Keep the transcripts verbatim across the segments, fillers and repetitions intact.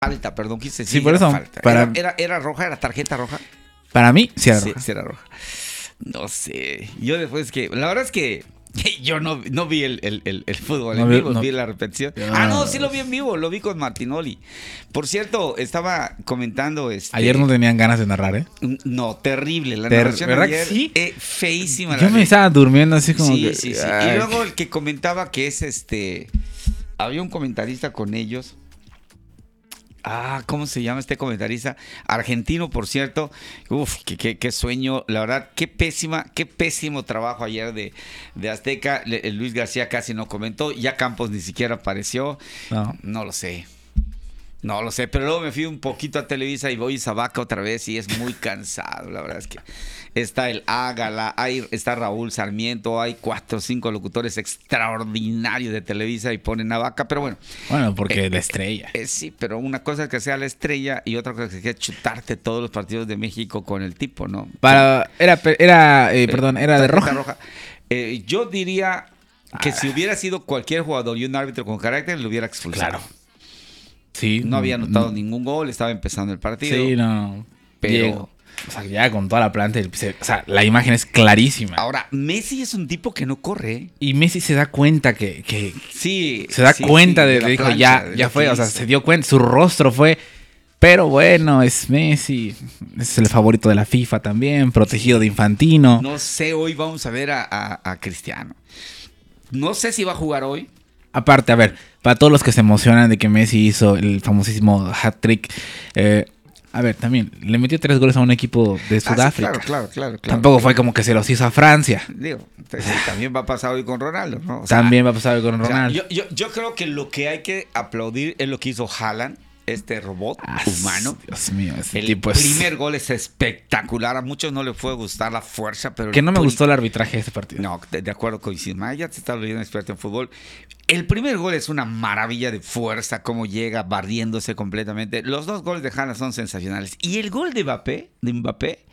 Falta, perdón, quise decir. Sí, por eso. Falta. Para, era, era, ¿Era roja? ¿Era tarjeta roja? Para mí, sí era sí, roja. Sí, era roja. No sé. Yo después que. La verdad es que. Yo no, no vi el, el, el, el fútbol no en vi, vivo, no. vi la repetición. Ah, no, sí lo vi en vivo, lo vi con Martinoli. Por cierto, estaba comentando... Este, ayer no tenían ganas de narrar, ¿eh? No, terrible. La Ter narración ¿verdad ayer, que sí? Eh, feísima. Yo la me ley. estaba durmiendo así como sí, que... Sí, sí, Y luego el que comentaba que es este... Había un comentarista con ellos... Ah, ¿cómo se llama este comentarista? Argentino, por cierto. Uf, qué, qué, qué sueño. La verdad, qué pésima, qué pésimo trabajo ayer de, de Azteca. Le, Luis García casi no comentó. Ya Campos ni siquiera apareció. No. No lo sé. No lo sé, pero luego me fui un poquito a Televisa y voy a Vaca otra vez y es muy cansado. La verdad es que está el Ágala, hay, está Raúl Sarmiento, hay cuatro o cinco locutores extraordinarios de Televisa y ponen a Vaca, pero bueno. Bueno, porque eh, la estrella. Eh, eh, sí, pero una cosa es que sea la estrella y otra cosa es que sea chutarte todos los partidos de México con el tipo, ¿no? Para, era, era, eh, perdón, era de roja. roja. Eh, yo diría que ah. si hubiera sido cualquier jugador y un árbitro con carácter, lo hubiera expulsado. Claro. Sí, no había anotado no. ningún gol, estaba empezando el partido. Sí, no. Pero, Diego. O sea, ya con toda la planta, o sea, la imagen es clarísima. Ahora, Messi es un tipo que no corre. Y Messi se da cuenta que... que sí. Se da sí, cuenta sí, de, de dijo, plancha, ya, de ya fue, o sea, hizo. se dio cuenta, su rostro fue... Pero bueno, es Messi, es el favorito de la FIFA también, protegido de Infantino. No sé, hoy vamos a ver a, a, a Cristiano. No sé si va a jugar hoy. Aparte, a ver, para todos los que se emocionan de que Messi hizo el famosísimo hat-trick, eh, a ver, también, le metió tres goles a un equipo de Sudáfrica. Ah, sí, claro, claro, claro, claro. Tampoco fue como que se los hizo a Francia. Digo, entonces, también va a pasar hoy con Ronaldo, ¿no? O sea, también va a pasar hoy con Ronaldo. O sea, yo, yo, yo creo que lo que hay que aplaudir es lo que hizo Haaland. Este robot ah, humano. Dios mío, ese el tipo es... primer gol es espectacular. A muchos no les fue gustar la fuerza, pero... Que no me gustó el arbitraje de este partido. No, de, de acuerdo con Ismael, ya te estás volviendo experto en fútbol. El primer gol es una maravilla de fuerza, cómo llega barriéndose completamente. Los dos goles de Haaland son sensacionales. Y el gol de Mbappé, de Mbappé,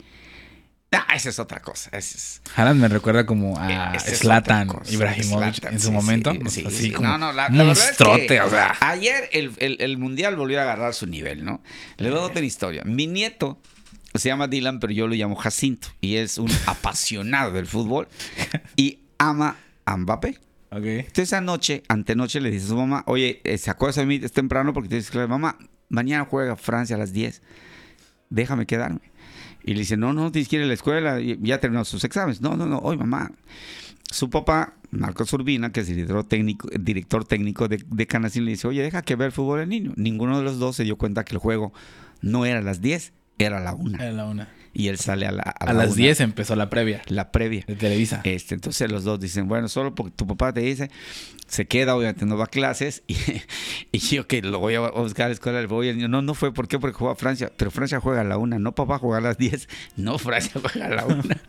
ah, esa es otra cosa. Ese es... Haaland me recuerda como a Zlatan Ibrahimovic Zlatan, en su sí, momento. Sí, sí, así sí. como no, no, la, monstruote, la es que o sea. Ayer el, el, el Mundial volvió a agarrar su nivel, ¿no? Le doy otra historia. Mi nieto se llama Dylan, pero yo lo llamo Jacinto. Y es un apasionado del fútbol y ama a Mbappé. Okay. Entonces anoche, antenoche, le dice a su mamá, oye, ¿se acuerda de mí? Es temprano porque te dices, mamá, mañana juega Francia a las diez. Déjame quedarme. Y le dice, no, no, tienes que ir a la escuela, ya terminó sus exámenes. No, no, no, oye, mamá. Su papá, Marcos Urbina, que es director técnico, director técnico de, de Canacín, le dice, oye, deja que vea el fútbol el niño. Ninguno de los dos se dio cuenta que el juego no era a las diez, era a la una. Era a la una. Y él sale a la A, a la las diez empezó la previa. La previa. De Televisa. Este, entonces los dos dicen, bueno, solo porque tu papá te dice, se queda, obviamente no va a clases. Y, y yo que lo voy a buscar a la escuela, le voy a decir, no, no fue, ¿por qué? Porque juega Francia. Pero Francia juega a la una, no papá juega a las diez. No, Francia juega a la una.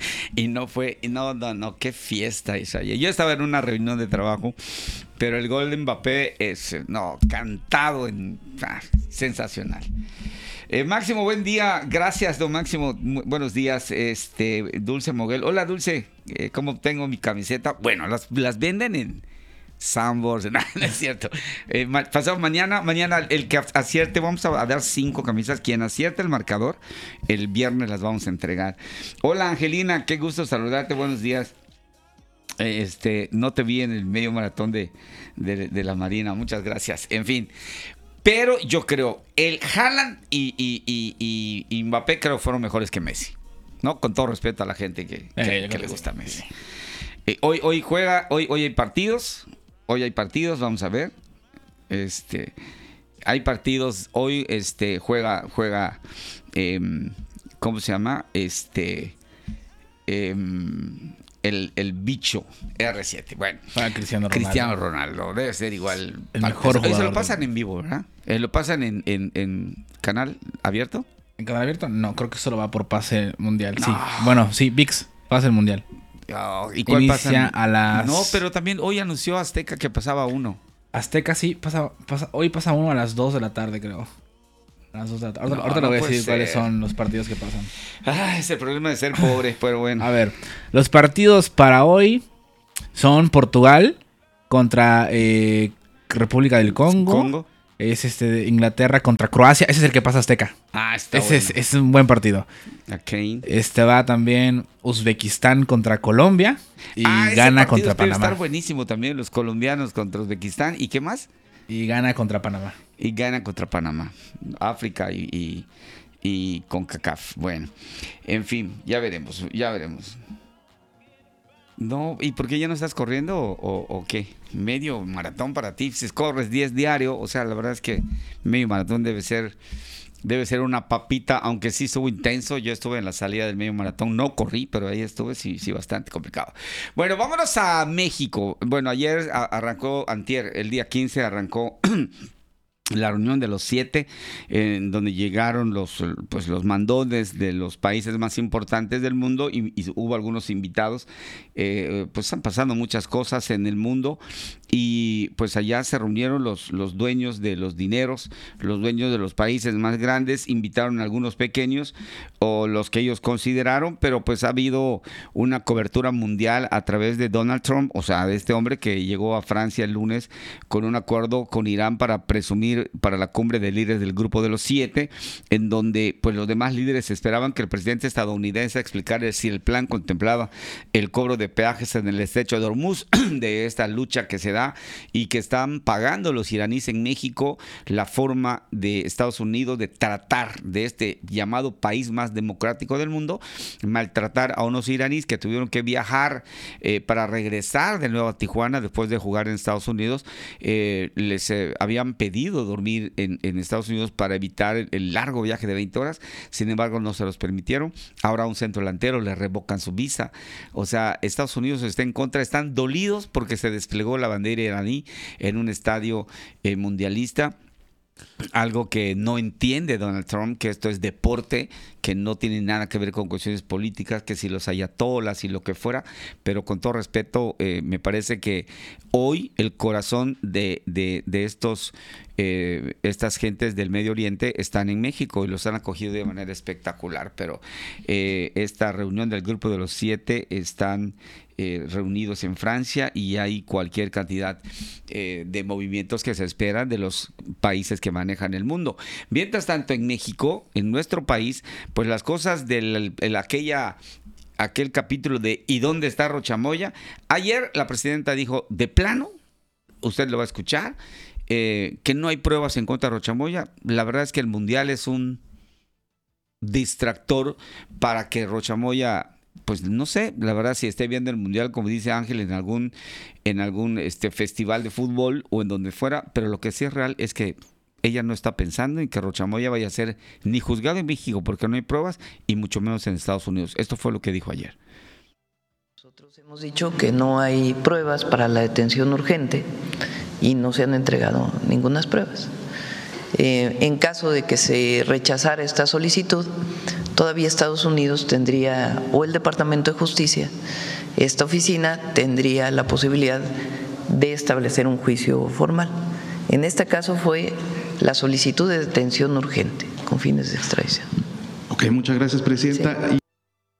Y no fue, y no, no, no, qué fiesta esa. Yo estaba en una reunión de trabajo, pero el gol de Mbappé es, no, cantado, en, ah, sensacional. Eh, Máximo, buen día. Gracias, don Máximo. Muy buenos días, este Dulce Moguel. Hola, Dulce. Eh, ¿Cómo tengo mi camiseta? Bueno, las, las venden en Sambors. No, no es cierto. Eh, ma pasado mañana, mañana el que acierte, vamos a dar cinco camisas. Quien acierte el marcador, el viernes las vamos a entregar. Hola, Angelina. Qué gusto saludarte. Buenos días. Este, no te vi en el medio maratón de, de, de la Marina. Muchas gracias. En fin. Pero yo creo, el Haaland y, y, y, y, y Mbappé creo fueron mejores que Messi, ¿no? Con todo respeto a la gente que, que, eh, que le gusta a Messi. Eh, hoy, hoy juega, hoy, hoy hay partidos, hoy hay partidos, vamos a ver. Este, hay partidos, hoy este, juega, juega, eh, ¿cómo se llama? Este, eh, El, el bicho R siete. Bueno, para Cristiano Ronaldo. Cristiano Ronaldo. Debe ser igual. El mejor jugador. Se lo pasan en vivo, ¿verdad? Eh, ¿Lo pasan en, en, en canal abierto? ¿En canal abierto? No, creo que solo va por pase mundial. No. Sí. Bueno, sí, V I X, pase el mundial. Oh, ¿Y cuál Inicia pasa? a las... No, pero también hoy anunció Azteca que pasaba uno. Azteca sí, pasa, pasa, hoy pasa uno a las dos de la tarde, creo. A las dos de la tarde. Ahorita, No, ahorita no le voy a puede decir ser. cuáles son los partidos que pasan. Ah, es el problema de ser pobre, pero bueno. A ver, los partidos para hoy son Portugal contra eh, República del Congo, Congo. Es este de Inglaterra contra Croacia. Ese es el que pasa Azteca. Ah, está Ese bueno. es, es un buen partido. Okay. Este va también Uzbekistán contra Colombia y ah, gana ese contra Panamá. Panamá. Estar buenísimo también los colombianos contra Uzbekistán. ¿Y qué más? Y gana contra Panamá. Y gana contra Panamá. África y, y, y CONCACAF. Bueno, en fin, ya veremos, ya veremos. No, ¿y por qué ya no estás corriendo o, o, o qué? Medio maratón para ti, si corres diez diario, o sea, la verdad es que medio maratón debe ser debe ser una papita, aunque sí estuvo intenso. Yo estuve en la salida del medio maratón, no corrí, pero ahí estuve, sí, sí, bastante complicado. Bueno, vámonos a México. Bueno, ayer arrancó, antier, el día quince arrancó la reunión de los siete, en donde llegaron los, pues, los mandones de los países más importantes del mundo y, y hubo algunos invitados. Eh, pues están pasando muchas cosas en el mundo y pues allá se reunieron los, los dueños de los dineros, los dueños de los países más grandes, invitaron a algunos pequeños o los que ellos consideraron, pero pues ha habido una cobertura mundial a través de Donald Trump, o sea, de este hombre que llegó a Francia el lunes con un acuerdo con Irán para presumir para la cumbre de líderes del grupo de los siete, en donde pues los demás líderes esperaban que el presidente estadounidense explicara si el plan contemplaba el cobro de peajes en el estrecho de Hormuz, de esta lucha que se da y que están pagando los iraníes en México, la forma de Estados Unidos de tratar de este llamado país más democrático del mundo, maltratar a unos iraníes que tuvieron que viajar eh, para regresar de nuevo a Tijuana después de jugar en Estados Unidos. Eh, les eh, habían pedido dormir en, en Estados Unidos para evitar el, el largo viaje de veinte horas, sin embargo no se los permitieron. Ahora a un centro delantero le revocan su visa, o sea, Estados Unidos está en contra, están dolidos porque se desplegó la bandera iraní en un estadio eh, mundialista. Algo que no entiende Donald Trump, que esto es deporte, que no tiene nada que ver con cuestiones políticas, que si los ayatolas y lo que fuera, pero con todo respeto, eh, me parece que hoy el corazón de, de, de estos eh, estas gentes del Medio Oriente están en México y los han acogido de manera espectacular, pero eh, esta reunión del grupo de los siete están eh, reunidos en Francia y hay cualquier cantidad eh, de movimientos que se esperan de los países que manejan el mundo. Mientras tanto, en México, en nuestro país, pues las cosas de aquella aquel capítulo de ¿y dónde está Rochamoya? Ayer la presidenta dijo, de plano, usted lo va a escuchar, eh, que no hay pruebas en contra de Rochamoya. La verdad es que el Mundial es un distractor para que Rochamoya, pues no sé, la verdad, si esté viendo el Mundial, como dice Ángel, en algún, en algún este, festival de fútbol o en donde fuera, pero lo que sí es real es que ella no está pensando en que Rochamoya vaya a ser ni juzgado en México porque no hay pruebas y mucho menos en Estados Unidos. Esto fue lo que dijo ayer. Nosotros hemos dicho que no hay pruebas para la detención urgente y no se han entregado ninguna pruebas. Eh, en caso de que se rechazara esta solicitud, todavía Estados Unidos tendría, o el Departamento de Justicia, esta oficina tendría la posibilidad de establecer un juicio formal. En este caso fue la solicitud de detención urgente con fines de extradición. Ok, muchas gracias, Presidenta. Sí.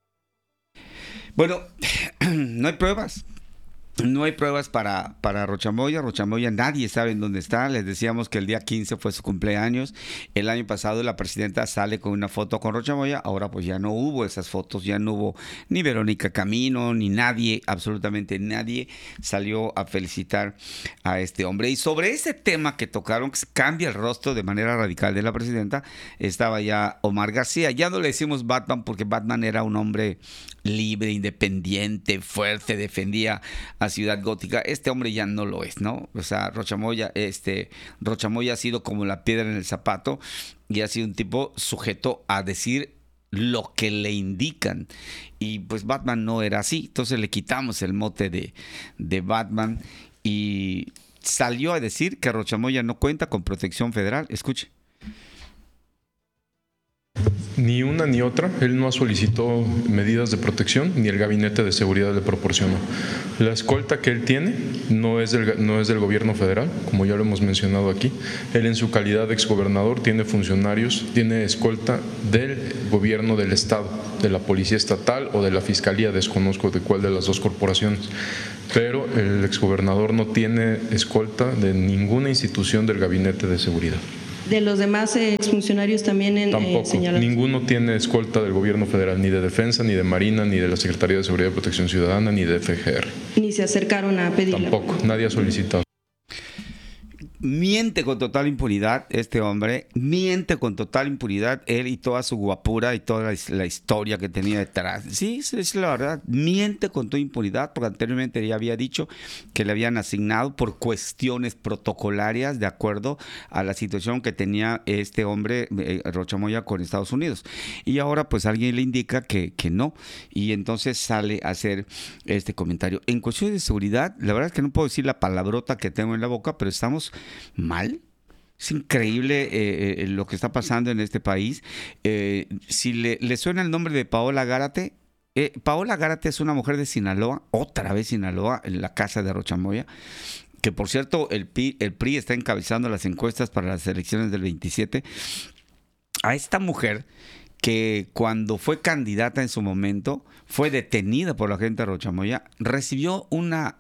Bueno, no hay pruebas. No hay pruebas para, para Rochamoya. Rochamoya nadie sabe en dónde está. Les decíamos que el día quince fue su cumpleaños. El año pasado la presidenta sale con una foto con Rochamoya. Ahora pues ya no hubo esas fotos. Ya no hubo ni Verónica Camino, ni nadie, absolutamente nadie salió a felicitar a este hombre. Y sobre ese tema que tocaron, que cambia el rostro de manera radical de la presidenta, estaba ya Omar García. Ya no le decimos Batman porque Batman era un hombre libre, independiente, fuerte, defendía a Ciudad Gótica. Este hombre ya no lo es, ¿no? O sea, Rochamoya, este, Rochamoya ha sido como la piedra en el zapato y ha sido un tipo sujeto a decir lo que le indican. Y pues Batman no era así. Entonces le quitamos el mote de, de Batman y salió a decir que Rochamoya no cuenta con protección federal. Escuche. Ni una ni otra. Él no solicitó medidas de protección, ni el gabinete de seguridad le proporcionó. La escolta que él tiene no es del, no es del gobierno federal, como ya lo hemos mencionado aquí. Él, en su calidad de exgobernador, tiene funcionarios, tiene escolta del gobierno del estado, de la policía estatal o de la fiscalía, desconozco de cuál de las dos corporaciones. Pero el exgobernador no tiene escolta de ninguna institución del gabinete de seguridad. De los demás eh, exfuncionarios también en, Tampoco, eh, señalados. Ninguno tiene escolta del gobierno federal, ni de Defensa, ni de Marina, ni de la Secretaría de Seguridad y Protección Ciudadana, ni de F G R. Ni se acercaron a pedirla. Tampoco, nadie ha solicitado. Miente con total impunidad este hombre, miente con total impunidad él y toda su guapura y toda la, la historia que tenía detrás. Sí, es la verdad, miente con toda impunidad, porque anteriormente ya había dicho que le habían asignado por cuestiones protocolarias de acuerdo a la situación que tenía este hombre, eh, Rocha Moya, con Estados Unidos. Y ahora pues alguien le indica que, que no, y entonces sale a hacer este comentario. En cuestiones de seguridad, la verdad es que no puedo decir la palabrota que tengo en la boca, pero estamos mal. Es increíble eh, eh, lo que está pasando en este país. Eh, si le, le suena el nombre de Paola Gárate, eh, Paola Gárate es una mujer de Sinaloa, otra vez Sinaloa, en la casa de Rocha Moya, que por cierto el P, el P R I está encabezando las encuestas para las elecciones del veintisiete. A esta mujer, que cuando fue candidata en su momento, fue detenida por la gente de Rocha Moya, recibió una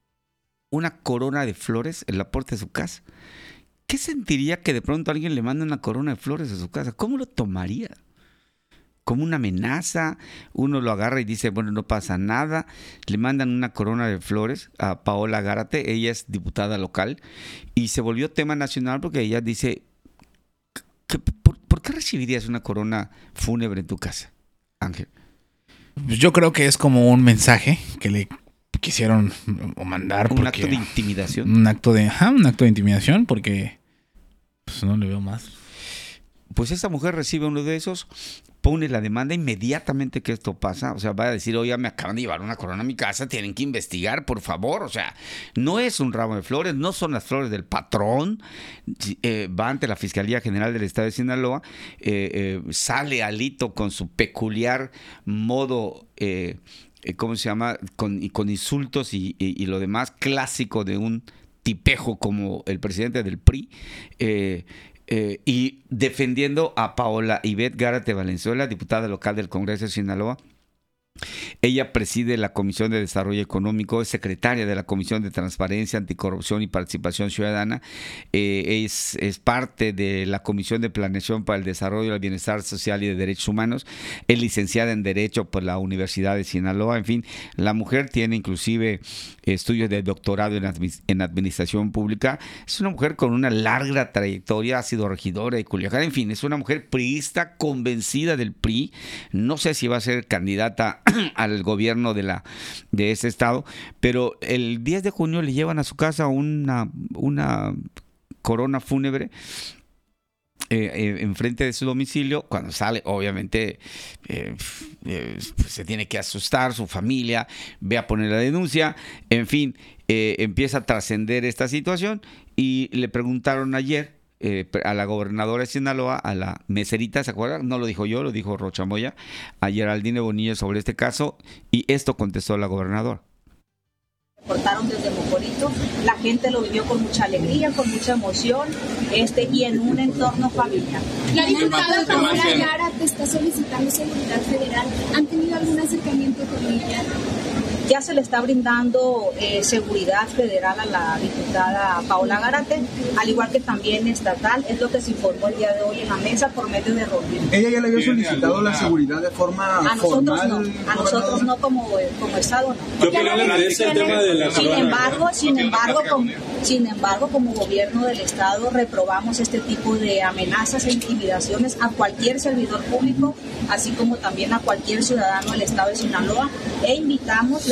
una corona de flores en la puerta de su casa. ¿Qué sentiría que de pronto alguien le manda una corona de flores a su casa? ¿Cómo lo tomaría? ¿Como una amenaza? Uno lo agarra y dice, bueno, no pasa nada. Le mandan una corona de flores a Paola Gárate, ella es diputada local, y se volvió tema nacional porque ella dice, ¿qué, por, ¿por qué recibirías una corona fúnebre en tu casa, Ángel? Yo creo que es como un mensaje que le quisieron mandar. Un acto de intimidación. Un acto de, ajá, un acto de intimidación porque pues no le veo más. Pues esta mujer recibe uno de esos, pone la demanda inmediatamente que esto pasa. O sea, va a decir, oye, me acaban de llevar una corona a mi casa, tienen que investigar, por favor. O sea, no es un ramo de flores, no son las flores del patrón. Eh, va ante la Fiscalía General del Estado de Sinaloa, eh, eh, sale Alito con su peculiar modo... Eh, ¿cómo se llama? Con, y con insultos y, y, y lo demás clásico de un tipejo como el presidente del P R I, eh, eh, y defendiendo a Paola Ivette Gárate Valenzuela, diputada local del Congreso de Sinaloa. Ella preside la Comisión de Desarrollo Económico, es secretaria de la Comisión de Transparencia, Anticorrupción y Participación Ciudadana, eh, es, es parte de la Comisión de Planeación para el Desarrollo, el Bienestar Social y de Derechos Humanos, es licenciada en Derecho por la Universidad de Sinaloa. En fin, la mujer tiene inclusive estudios de doctorado en, administ en Administración Pública. Es una mujer con una larga trayectoria, ha sido regidora de Culiacán. En fin, es una mujer priista convencida del P R I. No sé si va a ser candidata al gobierno de la de ese estado, pero el diez de junio le llevan a su casa una, una corona fúnebre eh, eh, enfrente de su domicilio. Cuando sale, obviamente eh, eh, pues se tiene que asustar su familia, ve a poner la denuncia, en fin, eh, empieza a trascender esta situación. Y le preguntaron ayer Eh, a la gobernadora de Sinaloa, a la meserita, ¿se acuerdan? No lo dijo yo, lo dijo Rocha Moya, a Geraldine Bonilla sobre este caso, y esto contestó la gobernadora. Reportaron desde Mocorito, la gente lo vivió con mucha alegría, con mucha emoción, este y en un entorno familiar. La diputada Paola Gárate está solicitando seguridad federal. ¿Han tenido algún acercamiento con ella? Ya se le está brindando eh, seguridad federal a la diputada Paola Gárate, al igual que también estatal, es lo que se informó el día de hoy en la mesa por medio de Rodríguez. ¿Ella ya le había solicitado la seguridad de forma a nosotros formal? No, a nosotros no como, como Estado, no. ¿Qué opinión le merece el tema de la Sin embargo, sin embargo, como, sin embargo, como gobierno del Estado reprobamos este tipo de amenazas e intimidaciones a cualquier servidor público, así como también a cualquier ciudadano del Estado de Sinaloa, e invitamos la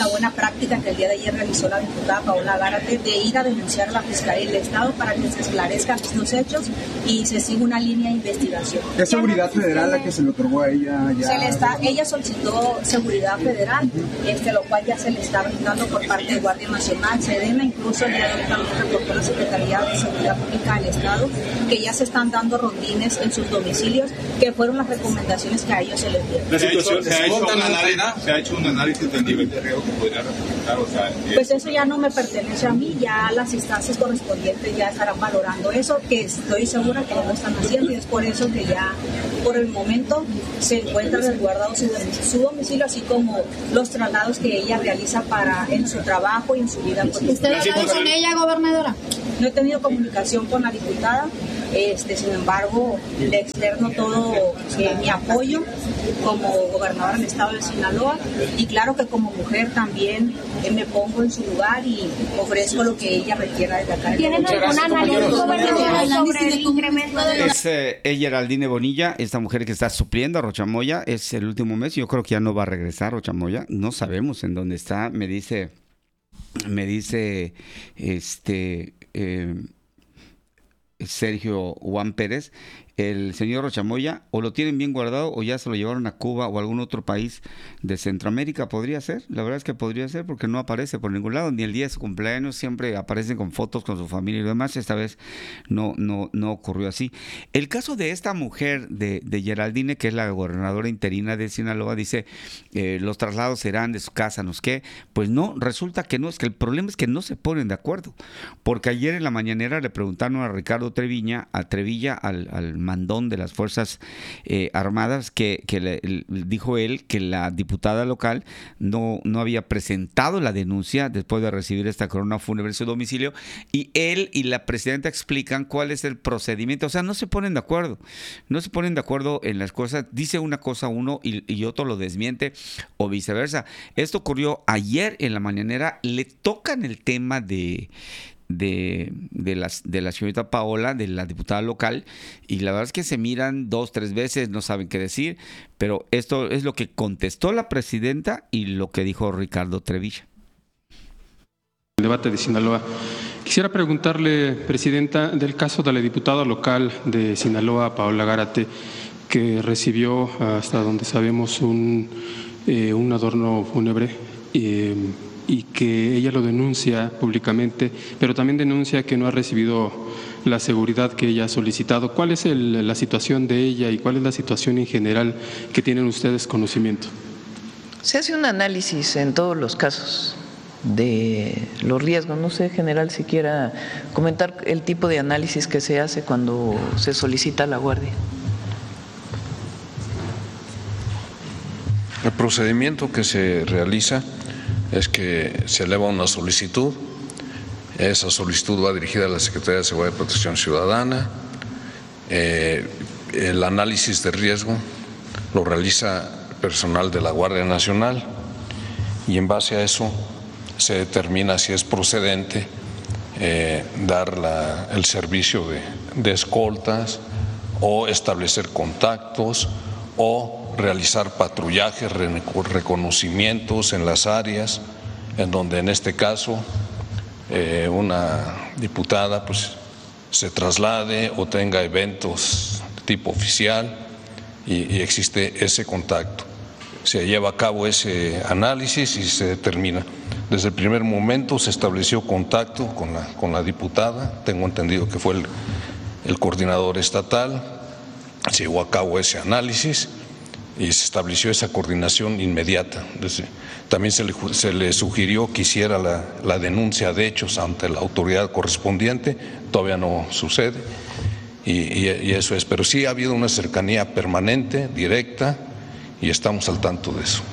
la buena práctica que el día de ayer realizó la diputada Paola Gárate de ir a denunciar a la Fiscalía del Estado para que se esclarezcan estos hechos y se siga una línea de investigación. ¿Es seguridad federal la que se le otorgó a ella? Ya? Se le está, ella solicitó seguridad federal, este, lo cual ya se le está brindando por parte de Guardia Nacional, SEDENA, incluso el día de hoy también reportó la Secretaría de Seguridad Pública del Estado que ya se están dando rondines en sus domicilios, que fueron las recomendaciones que a ellos se les dieron. La situación, ¿Se ha hecho un análisis, ¿se ha hecho un análisis del nivel de riesgo que podría representar? O sea, pues eso ya no me pertenece a mí, ya las instancias correspondientes ya estarán valorando eso, que estoy segura que ya lo están haciendo, y es por eso que ya por el momento se encuentra resguardado su domicilio, su domicilio, así como los traslados que ella realiza para en su trabajo y en su vida política. ¿Usted ha hablado con ella, gobernadora? No he tenido comunicación con la diputada, este, sin embargo, le externo todo eh, mi apoyo como gobernadora del estado de Sinaloa, y claro que como mujer también eh, me pongo en su lugar y ofrezco lo que ella requiera desde acá. ¿Tienen algún análisis, gobernadora, sobre el incremento de Es eh, Geraldine Bonilla, esta mujer que está supliendo a Rocha Moya, es el último mes, yo creo que ya no va a regresar Rocha Moya, no sabemos en dónde está, me dice, me dice, este... Eh, Sergio Juan Pérez, el señor Rocha Moya, o lo tienen bien guardado o ya se lo llevaron a Cuba o a algún otro país de Centroamérica. Podría ser, la verdad es que podría ser, porque no aparece por ningún lado, ni el día de su cumpleaños, siempre aparecen con fotos con su familia y lo demás. Esta vez no, no, no ocurrió así. El caso de esta mujer de, de Geraldine, que es la gobernadora interina de Sinaloa, dice, eh, los traslados serán de su casa, no sé qué. Pues no, resulta que no, es que el problema es que no se ponen de acuerdo, porque ayer en la mañanera le preguntaron a Ricardo Treviña, a Trevilla, al, al mandón de las Fuerzas eh, Armadas, que, que le, le, dijo él que la diputada local no, no había presentado la denuncia después de recibir esta corona fúnebre en su domicilio, y él y la presidenta explican cuál es el procedimiento. O sea, no se ponen de acuerdo, no se ponen de acuerdo en las cosas, dice una cosa uno y, y otro lo desmiente, o viceversa. Esto ocurrió ayer en la mañanera, le tocan el tema de De, de, las, de la señorita Paola, de la diputada local, y la verdad es que se miran dos, tres veces, no saben qué decir, pero esto es lo que contestó la presidenta y lo que dijo Ricardo Trevilla. El debate de Sinaloa. Quisiera preguntarle, presidenta, del caso de la diputada local de Sinaloa, Paola Gárate, que recibió, hasta donde sabemos, un, eh, un adorno fúnebre, eh, y que ella lo denuncia públicamente, pero también denuncia que no ha recibido la seguridad que ella ha solicitado. ¿Cuál es el, la situación de ella y cuál es la situación en general que tienen ustedes conocimiento? Se hace un análisis en todos los casos de los riesgos. No sé, general, si quiera comentar el tipo de análisis que se hace cuando se solicita la guardia. El procedimiento que se realiza es que se eleva una solicitud, esa solicitud va dirigida a la Secretaría de Seguridad y Protección Ciudadana, eh, el análisis de riesgo lo realiza personal de la Guardia Nacional y en base a eso se determina si es procedente eh, dar la, el servicio de, de escoltas o establecer contactos o realizar patrullajes, reconocimientos en las áreas en donde en este caso eh, una diputada pues se traslade o tenga eventos de tipo oficial y, y existe ese contacto. Se lleva a cabo ese análisis y se determina. Desde el primer momento se estableció contacto con la, con la diputada, tengo entendido que fue el, el coordinador estatal, se llevó a cabo ese análisis y se estableció esa coordinación inmediata. También se le, se le sugirió que hiciera la, la denuncia de hechos ante la autoridad correspondiente, todavía no sucede, y, y, y eso es. Pero sí ha habido una cercanía permanente, directa, y estamos al tanto de eso.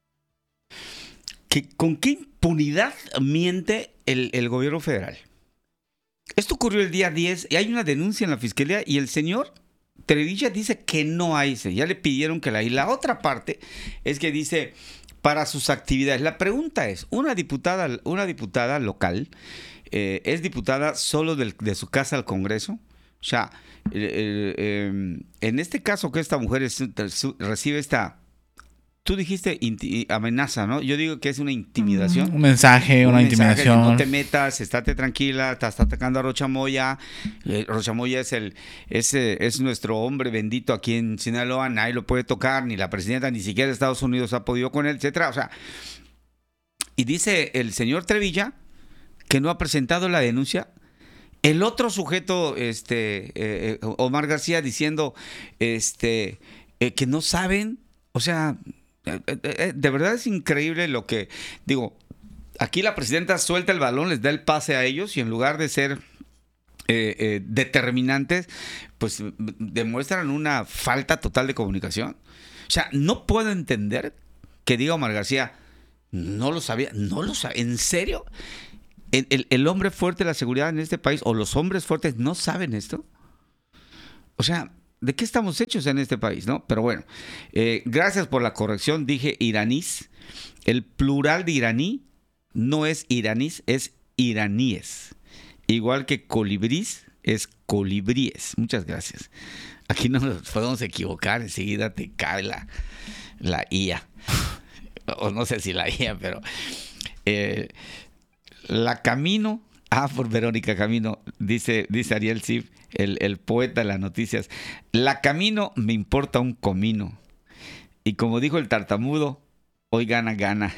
¿Qué, ¿Con qué impunidad miente el, el gobierno federal? Esto ocurrió el día diez, y hay una denuncia en la fiscalía, y el señor Trevilla dice que no hay, ya le pidieron que la... Y la otra parte es que dice, para sus actividades. La pregunta es, una diputada, una diputada local eh, es diputada solo del, de su casa al Congreso. O sea, eh, eh, en este caso que esta mujer es, recibe esta tú dijiste inti- amenaza, ¿no? Yo digo que es una intimidación. Un mensaje, Un una mensaje de intimidación. no te metas, estate tranquila, te está atacando a Rocha Moya. Eh, Rocha Moya es, el, es, eh, es nuestro hombre bendito aquí en Sinaloa, nadie lo puede tocar, ni la presidenta, ni siquiera Estados Unidos ha podido con él, etcétera. O sea, y dice el señor Trevilla que no ha presentado la denuncia. El otro sujeto, este, eh, Omar García, diciendo este, eh, que no saben, o sea, eh, eh, de verdad es increíble lo que, digo, aquí la presidenta suelta el balón, les da el pase a ellos y en lugar de ser eh, eh, determinantes, pues demuestran una falta total de comunicación. O sea, no puedo entender que diga Omar García, no lo sabía, no lo sabía, ¿en serio? El, el, el hombre fuerte de la seguridad en este país, o los hombres fuertes, ¿no saben esto? O sea, ¿de qué estamos hechos en este país, no? Pero bueno, eh, gracias por la corrección, dije iraníes. El plural de iraní no es iraníes, es iraníes. Igual que colibrís es colibríes. Muchas gracias. Aquí no nos podemos equivocar, enseguida te cae la, la I A. O no sé si la I A, pero... Eh, La Camino, ah, por Verónica Camino, dice, dice Ariel Sif, el, el poeta de las noticias. La Camino me importa un comino. Y como dijo el tartamudo, hoy gana, gana.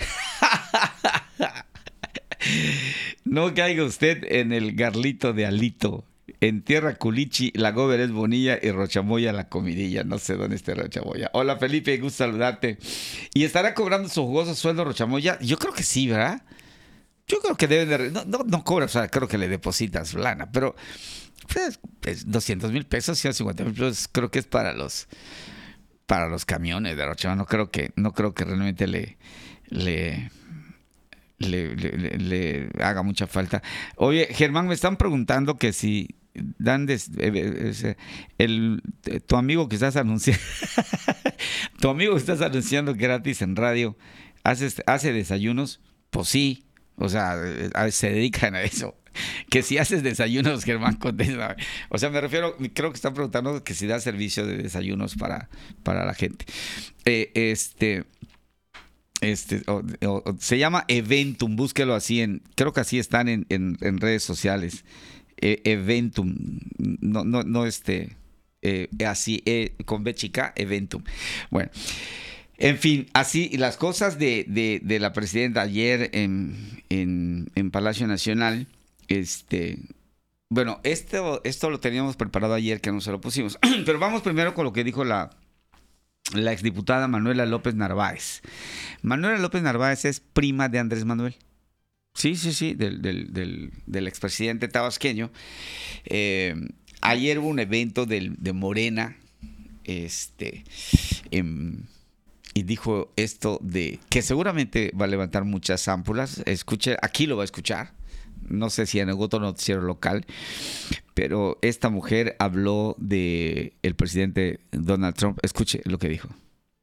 No caiga usted en el garlito de Alito. En Tierra Culichi, la Gober es Bonilla y Rochamoya la comidilla. No sé dónde está Rochamoya. Hola Felipe, gusto saludarte. ¿Y estará cobrando su jugoso sueldo Rochamoya? Yo creo que sí, ¿verdad? Yo creo que deben de... No, no, no cobra, o sea, creo que le depositas lana, pero pues, pues, doscientos mil pesos, ciento cincuenta mil pesos, creo que es para los para los camiones de Rocha. No creo que, no creo que realmente le le, le, le, le, le haga mucha falta. Oye, Germán, me están preguntando que si dan des, eh, el, tu amigo que estás anunciando, tu amigo que estás anunciando gratis en radio, ¿hace, hace desayunos? Pues sí. O sea, se dedican a eso. Que si haces desayunos, Germán contesta. O sea, me refiero, creo que están preguntando que si da servicio de desayunos para, para la gente. Eh, este, este, o, o, se llama Eventum, búsquelo así en, creo que así están en, en, en redes sociales. Eh, Eventum, no, no, no este, eh, así, eh, con B chica, Eventum. Bueno. En fin, así las cosas de, de, de la presidenta ayer en, en, en Palacio Nacional. Este, bueno, esto, esto lo teníamos preparado ayer que no se lo pusimos. Pero vamos primero con lo que dijo la, la exdiputada Manuela López Narváez. Manuela López Narváez es prima de Andrés Manuel. Sí, sí, sí, del, del, del, del expresidente tabasqueño. Eh, ayer hubo un evento del, de Morena. Este... En, y dijo esto de que seguramente va a levantar muchas ámpulas. Escuche, aquí lo va a escuchar. No sé si en algún otro noticiero local, pero esta mujer habló de el presidente Donald Trump. Escuche lo que dijo.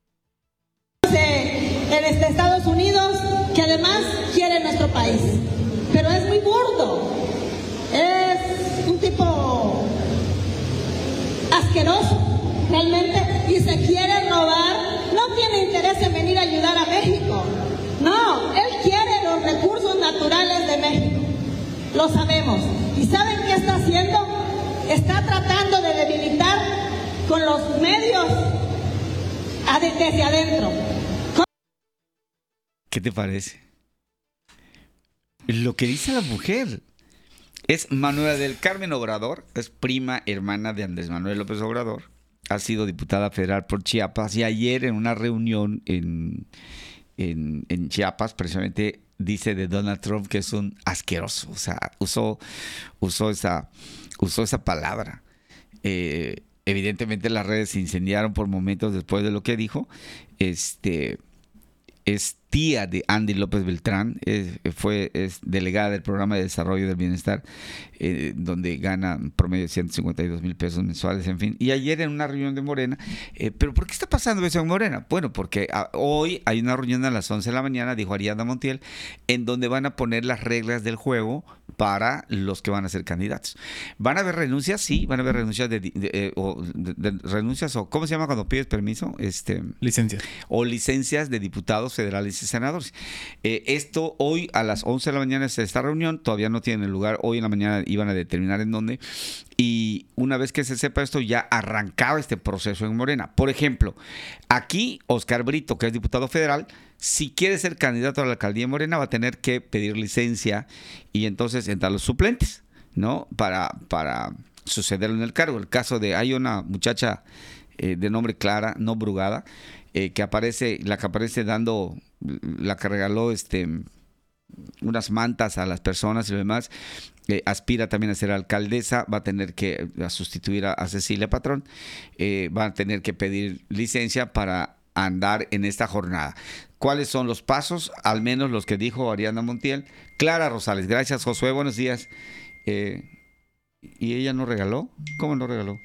En este Estados Unidos, que además quiere nuestro país, pero es muy burdo. Es un tipo asqueroso, realmente, y se quiere robar. No tiene interés en venir a ayudar a México. No, él quiere los recursos naturales de México. Lo sabemos. ¿Y saben qué está haciendo? Está tratando de debilitar con los medios desde adentro. ¿Qué te parece? Lo que dice la mujer es Manuela del Carmen Obrador, es prima hermana de Andrés Manuel López Obrador. Ha sido diputada federal por Chiapas y ayer en una reunión en, en, en Chiapas precisamente dice de Donald Trump que es un asqueroso. O sea, usó, usó, esa, usó esa palabra. Eh, evidentemente las redes se incendiaron por momentos después de lo que dijo. Este... Es tía de Andy López Beltrán, es, fue es delegada del Programa de Desarrollo del Bienestar, eh, donde gana un promedio de ciento cincuenta y dos mil pesos mensuales, en fin. Y ayer en una reunión de Morena, eh, ¿pero por qué está pasando eso en Morena? Bueno, porque a, hoy hay una reunión a las once de la mañana, dijo Ariadna Montiel, en donde van a poner las reglas del juego para los que van a ser candidatos. ¿Van a haber renuncias? Sí, van a haber renuncias de, de, de, o de, de renuncias o ¿cómo se llama cuando pides permiso? Este, licencias. O licencias de diputados federales y senadores. Eh, esto hoy a las once de la mañana es esta reunión, todavía no tiene lugar, hoy en la mañana iban a determinar en dónde, y una vez que se sepa esto ya arrancaba este proceso en Morena. Por ejemplo, aquí Oscar Brito, que es diputado federal, si quiere ser candidato a la alcaldía de Morena va a tener que pedir licencia y entonces entrar los suplentes, ¿no? Para, para sucederlo en el cargo. El caso de, hay una muchacha eh, de nombre Clara, no Brugada, eh, que aparece, la que aparece dando, la que regaló este unas mantas a las personas y lo demás, eh, aspira también a ser alcaldesa, va a tener que a sustituir a, a Cecilia Patrón, eh, va a tener que pedir licencia para andar en esta jornada. ¿Cuáles son los pasos? Al menos los que dijo Ariadna Montiel. Clara Rosales, gracias Josué, buenos días. Eh, ¿Y ella no regaló? ¿Cómo no regaló?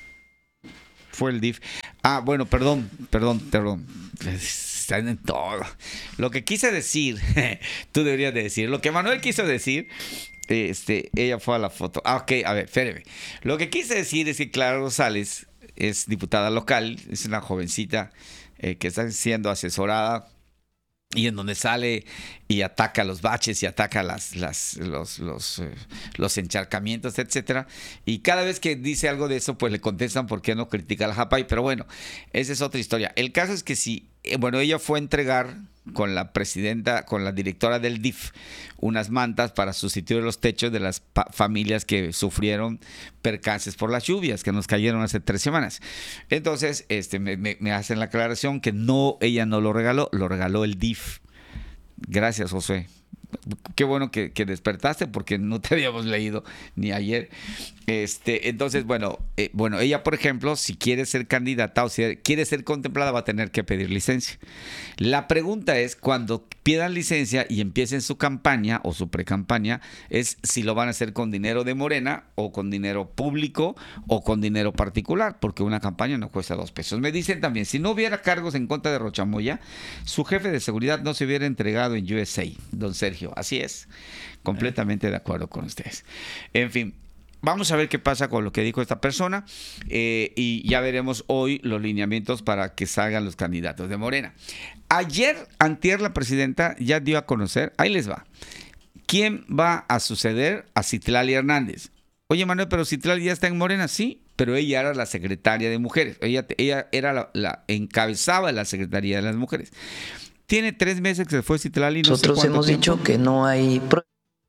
Fue el D I F. Ah, bueno, perdón, perdón, perdón. Están en todo. Lo que quise decir, tú deberías de decir, lo que Manuel quiso decir, este, ella fue a la foto. Ah, ok, a ver, espéreme. Lo que quise decir es que Clara Rosales es diputada local, es una jovencita eh, que está siendo asesorada y en donde sale y ataca los baches y ataca las, las, los, los, eh, los encharcamientos, etcétera. Y cada vez que dice algo de eso, pues le contestan por qué no critica al Japay. Pero bueno, esa es otra historia. El caso es que si, eh, bueno, ella fue a entregar con la presidenta, con la directora del D I F, unas mantas para sustituir los techos de las pa- familias que sufrieron percances por las lluvias que nos cayeron hace tres semanas. Entonces, este, me, me, me hacen la aclaración que no, ella no lo regaló, lo regaló el D I F. Gracias, José. Qué bueno que, que despertaste porque no te habíamos leído ni ayer. Este, entonces, bueno, eh, bueno, ella, por ejemplo, si quiere ser candidata o si quiere ser contemplada, va a tener que pedir licencia. La pregunta es, cuando pidan licencia y empiecen su campaña o su precampaña, es si lo van a hacer con dinero de Morena o con dinero público o con dinero particular, porque una campaña no cuesta dos pesos. Me dicen también, si no hubiera cargos en contra de Rochamoya, su jefe de seguridad no se hubiera entregado en U S A, don Sergio. Así es, completamente de acuerdo con ustedes. En fin, vamos a ver qué pasa con lo que dijo esta persona eh, y ya veremos hoy los lineamientos para que salgan los candidatos de Morena. Ayer, antier, la presidenta ya dio a conocer, ahí les va, quién va a suceder a Citlali Hernández. Oye, Manuel, pero Citlali ya está en Morena, sí, pero ella era la secretaria de mujeres, ella, ella era la, la encabezaba la secretaría de las mujeres. Tiene tres meses que se fue Citlali. No Nosotros sé hemos tiempo. dicho que no hay pruebas.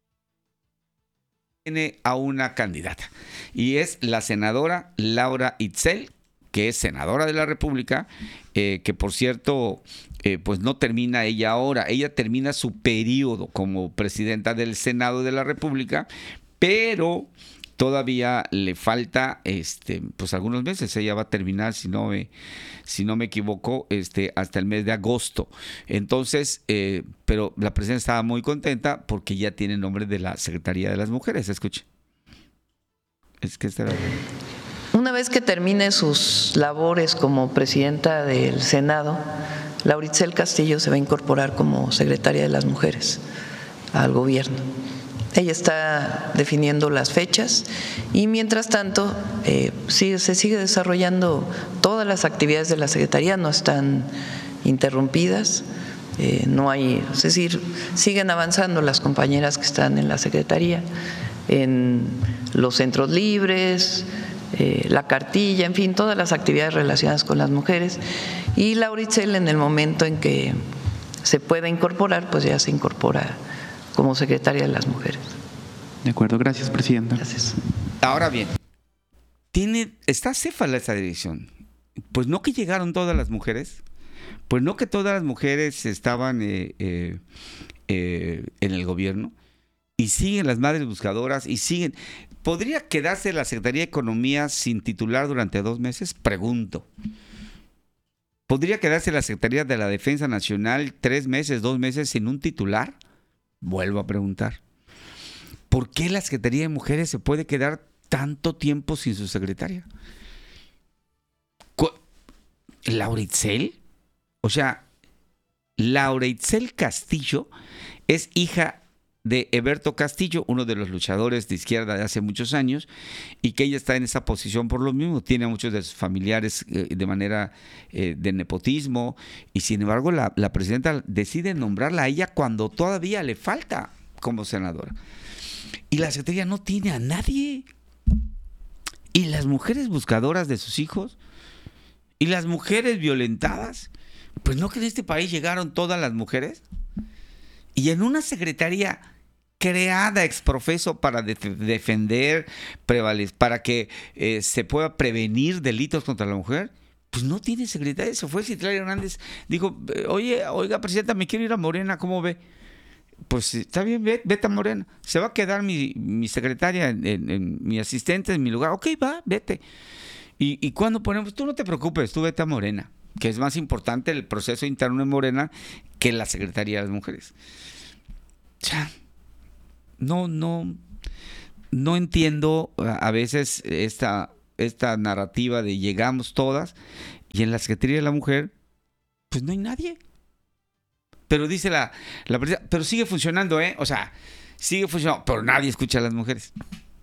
Tiene a una candidata y es la senadora Laura Itzel, que es senadora de la República, eh, que por cierto, eh, pues no termina ella ahora, ella termina su periodo como presidenta del Senado de la República, pero todavía le falta este, pues algunos meses. Ella va a terminar, si no me, si no me equivoco, este, hasta el mes de agosto. Entonces, eh, pero la presidenta estaba muy contenta porque ya tiene nombre de la Secretaría de las Mujeres. Escuche. Es que esta era... Una vez que termine sus labores como presidenta del Senado, Laura Itzel Castillo se va a incorporar como secretaria de las Mujeres al gobierno. Ella está definiendo las fechas y mientras tanto eh, sí, se sigue desarrollando todas las actividades de la Secretaría, no están interrumpidas, eh, no hay, es decir, siguen avanzando las compañeras que están en la Secretaría, en los centros libres, eh, la cartilla, en fin, todas las actividades relacionadas con las mujeres. Y Laura Itzel, en el momento en que se pueda incorporar, pues ya se incorpora como secretaria de las mujeres. De acuerdo, gracias, presidenta. Gracias. Ahora bien, tiene, está céfala esta dirección. Pues no que llegaron todas las mujeres, pues no que todas las mujeres estaban eh, eh, eh, en el gobierno y siguen las madres buscadoras y siguen. ¿Podría quedarse la Secretaría de Economía sin titular durante dos meses? Pregunto. ¿Podría quedarse la Secretaría de la Defensa Nacional tres meses, dos meses sin un titular? Vuelvo a preguntar, ¿por qué la Secretaría de Mujeres se puede quedar tanto tiempo sin su secretaria? ¿Laura Itzel? O sea, Laura Itzel Castillo es hija de Eberto Castillo, uno de los luchadores de izquierda de hace muchos años, y que ella está en esa posición por lo mismo, tiene a muchos de sus familiares eh, de manera eh, de nepotismo, y sin embargo la, la presidenta decide nombrarla a ella cuando todavía le falta como senadora. Y la secretaría no tiene a nadie. Y las mujeres buscadoras de sus hijos, y las mujeres violentadas, pues no que en este país llegaron todas las mujeres, y en una secretaría creada ex profeso para def defender, para que eh, se pueda prevenir delitos contra la mujer, pues no tiene secretaria. Se fue Citlali Hernández, dijo, oye, oiga, presidenta, me quiero ir a Morena, ¿cómo ve? Pues está bien, vete, vete a Morena. Se va a quedar mi, mi secretaria, en, en, en, mi asistente en mi lugar. Ok, va, vete. ¿Y, y cuándo ponemos? Tú no te preocupes, tú vete a Morena, que es más importante el proceso interno en Morena que la Secretaría de las Mujeres. O sea, no, no, no entiendo a veces esta, esta narrativa de llegamos todas y en la Secretaría de la Mujer, pues no hay nadie. Pero dice la, la presidenta, pero sigue funcionando, ¿eh? O sea, sigue funcionando, pero nadie escucha a las mujeres.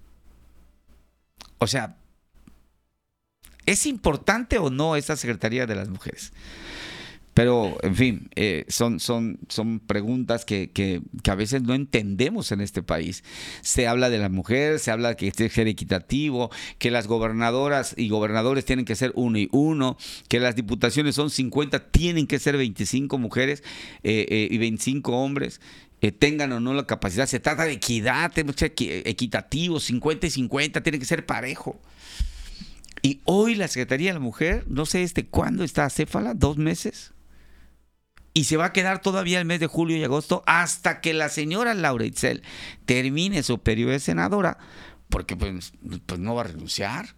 O sea, ¿es importante o no esa Secretaría de las Mujeres? Pero, en fin, eh, son, son, son preguntas que, que, que a veces no entendemos en este país. Se habla de la mujer, se habla de que tiene que ser equitativo, que las gobernadoras y gobernadores tienen que ser uno y uno, que las diputaciones son cincuenta, tienen que ser veinticinco mujeres eh, eh, y veinticinco hombres. Eh, tengan o no la capacidad. Se trata de equidad, tenemos que ser equitativos, cincuenta y cincuenta, tiene que ser parejo. Y hoy la Secretaría de la Mujer, no sé desde cuándo está acéfala, dos meses. Y se va a quedar todavía el mes de julio y agosto hasta que la señora Laura Itzel termine su periodo de senadora, porque pues, pues no va a renunciar.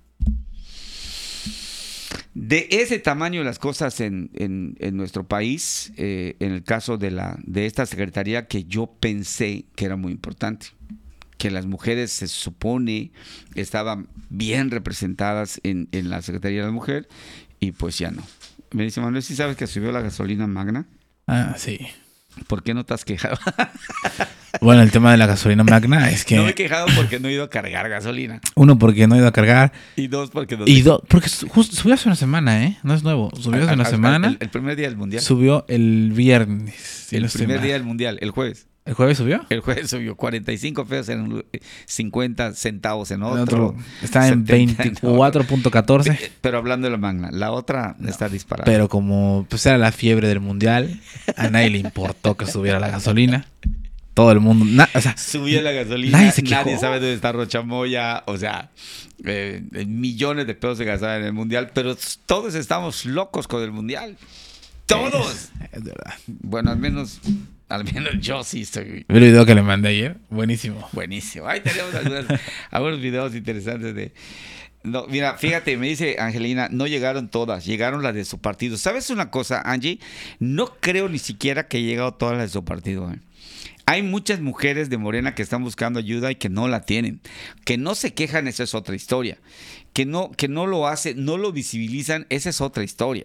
De ese tamaño las cosas en, en, en nuestro país, eh, en el caso de, la, de esta secretaría que yo pensé que era muy importante, que las mujeres se supone estaban bien representadas en, en la Secretaría de la Mujer, y pues ya no. Me dice Manuel, ¿sí sabes que subió la gasolina Magna? Ah, sí. ¿Por qué no te has quejado? Bueno, el tema de la gasolina Magna es que... No me he quejado porque no he ido a cargar gasolina. Uno, porque no he ido a cargar. Y dos, porque... No y dos, porque justo subió hace una semana, ¿eh? No es nuevo. Subió hace una semana. El, el primer día del Mundial. Subió el viernes. Si el no primer día del Mundial, el jueves. ¿El jueves subió? El jueves subió cuarenta y cinco pesos en cincuenta centavos en otro. El otro está en veinticuatro punto catorce. Pero hablando de la Magna, la otra no, está disparada. Pero como pues era la fiebre del Mundial, a nadie le importó que subiera la gasolina. Todo el mundo... Na, o sea, subió la gasolina, nadie, se quejó. Nadie sabe dónde está Rochamoya. O sea, eh, millones de pesos se gastaron en el Mundial, pero todos estamos locos con el Mundial. ¡Todos! Es, es verdad. Bueno, al menos... Al menos yo sí estoy... ¿Vio el video que le mandé ayer? Buenísimo. Buenísimo. Ahí tenemos algunas, algunos videos interesantes de... No, mira, fíjate, me dice Angelina, no llegaron todas, llegaron las de su partido. ¿Sabes una cosa, Angie? No creo ni siquiera que haya llegado todas las de su partido. ¿eh? Hay muchas mujeres de Morena que están buscando ayuda y que no la tienen. Que no se quejan, esa es otra historia. Que no, que no lo hacen, no lo visibilizan, esa es otra historia.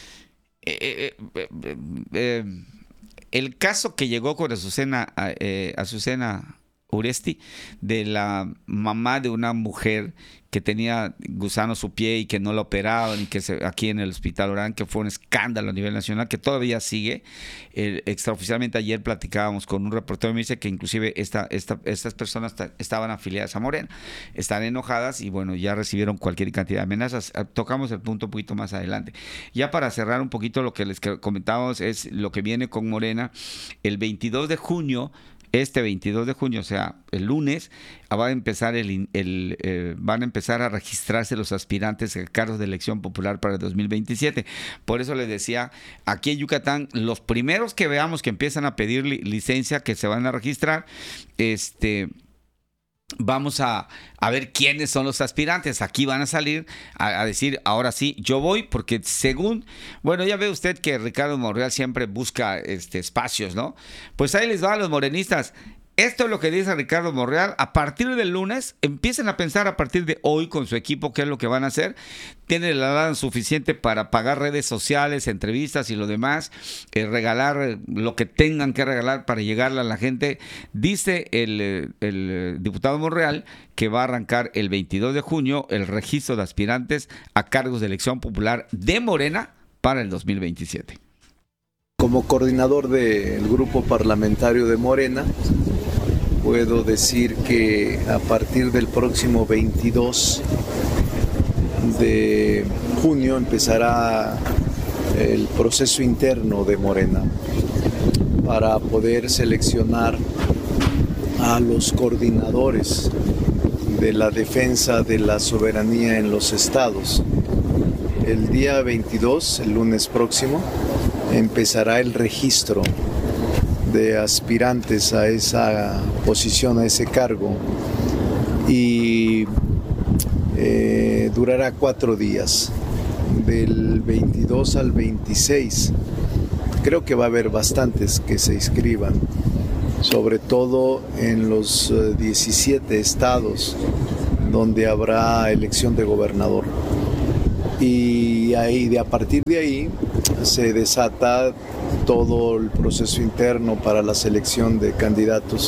Eh, eh, eh, eh, eh, El caso que llegó con Azucena, eh, Azucena Uresti, de la mamá de una mujer que tenía gusano su pie y que no la operaban, y que se, aquí en el Hospital Orán, que fue un escándalo a nivel nacional, que todavía sigue. Eh, extraoficialmente ayer platicábamos con un reportero y me dice que inclusive esta, esta, estas personas estaban afiliadas a Morena, están enojadas y bueno, ya recibieron cualquier cantidad de amenazas. Tocamos el punto un poquito más adelante. Ya para cerrar un poquito lo que les comentábamos es lo que viene con Morena. El veintidós de junio, este veintidós de junio, o sea, el lunes, va a empezar el, el eh, van a empezar a registrarse los aspirantes a cargos de elección popular para el dos mil veintisiete. Por eso les decía, aquí en Yucatán, los primeros que veamos que empiezan a pedir li licencia, que se van a registrar, este... vamos a, a ver quiénes son los aspirantes. Aquí van a salir a, a decir, ahora sí, yo voy, porque según, bueno, ya ve usted que Ricardo Monreal siempre busca este, espacios, ¿no? Pues ahí les va a los morenistas. Esto es lo que dice Ricardo Monreal. A partir del lunes, empiecen a pensar a partir de hoy con su equipo qué es lo que van a hacer. Tienen la lana suficiente para pagar redes sociales, entrevistas y lo demás, eh, regalar lo que tengan que regalar para llegarle a la gente. Dice el, el diputado Monreal que va a arrancar el veintidós de junio el registro de aspirantes a cargos de elección popular de Morena para el dos mil veintisiete. Como coordinador del grupo parlamentario de Morena, puedo decir que a partir del próximo veintidós de junio empezará el proceso interno de Morena para poder seleccionar a los coordinadores de la defensa de la soberanía en los estados. El día veintidós, el lunes próximo, empezará el registro de aspirantes a esa posición, a ese cargo, y eh, durará cuatro días, del veintidós al veintiséis. Creo que va a haber bastantes que se inscriban, sobre todo en los diecisiete estados donde habrá elección de gobernador. Y ahí, de a partir de ahí se desata todo el proceso interno para la selección de candidatos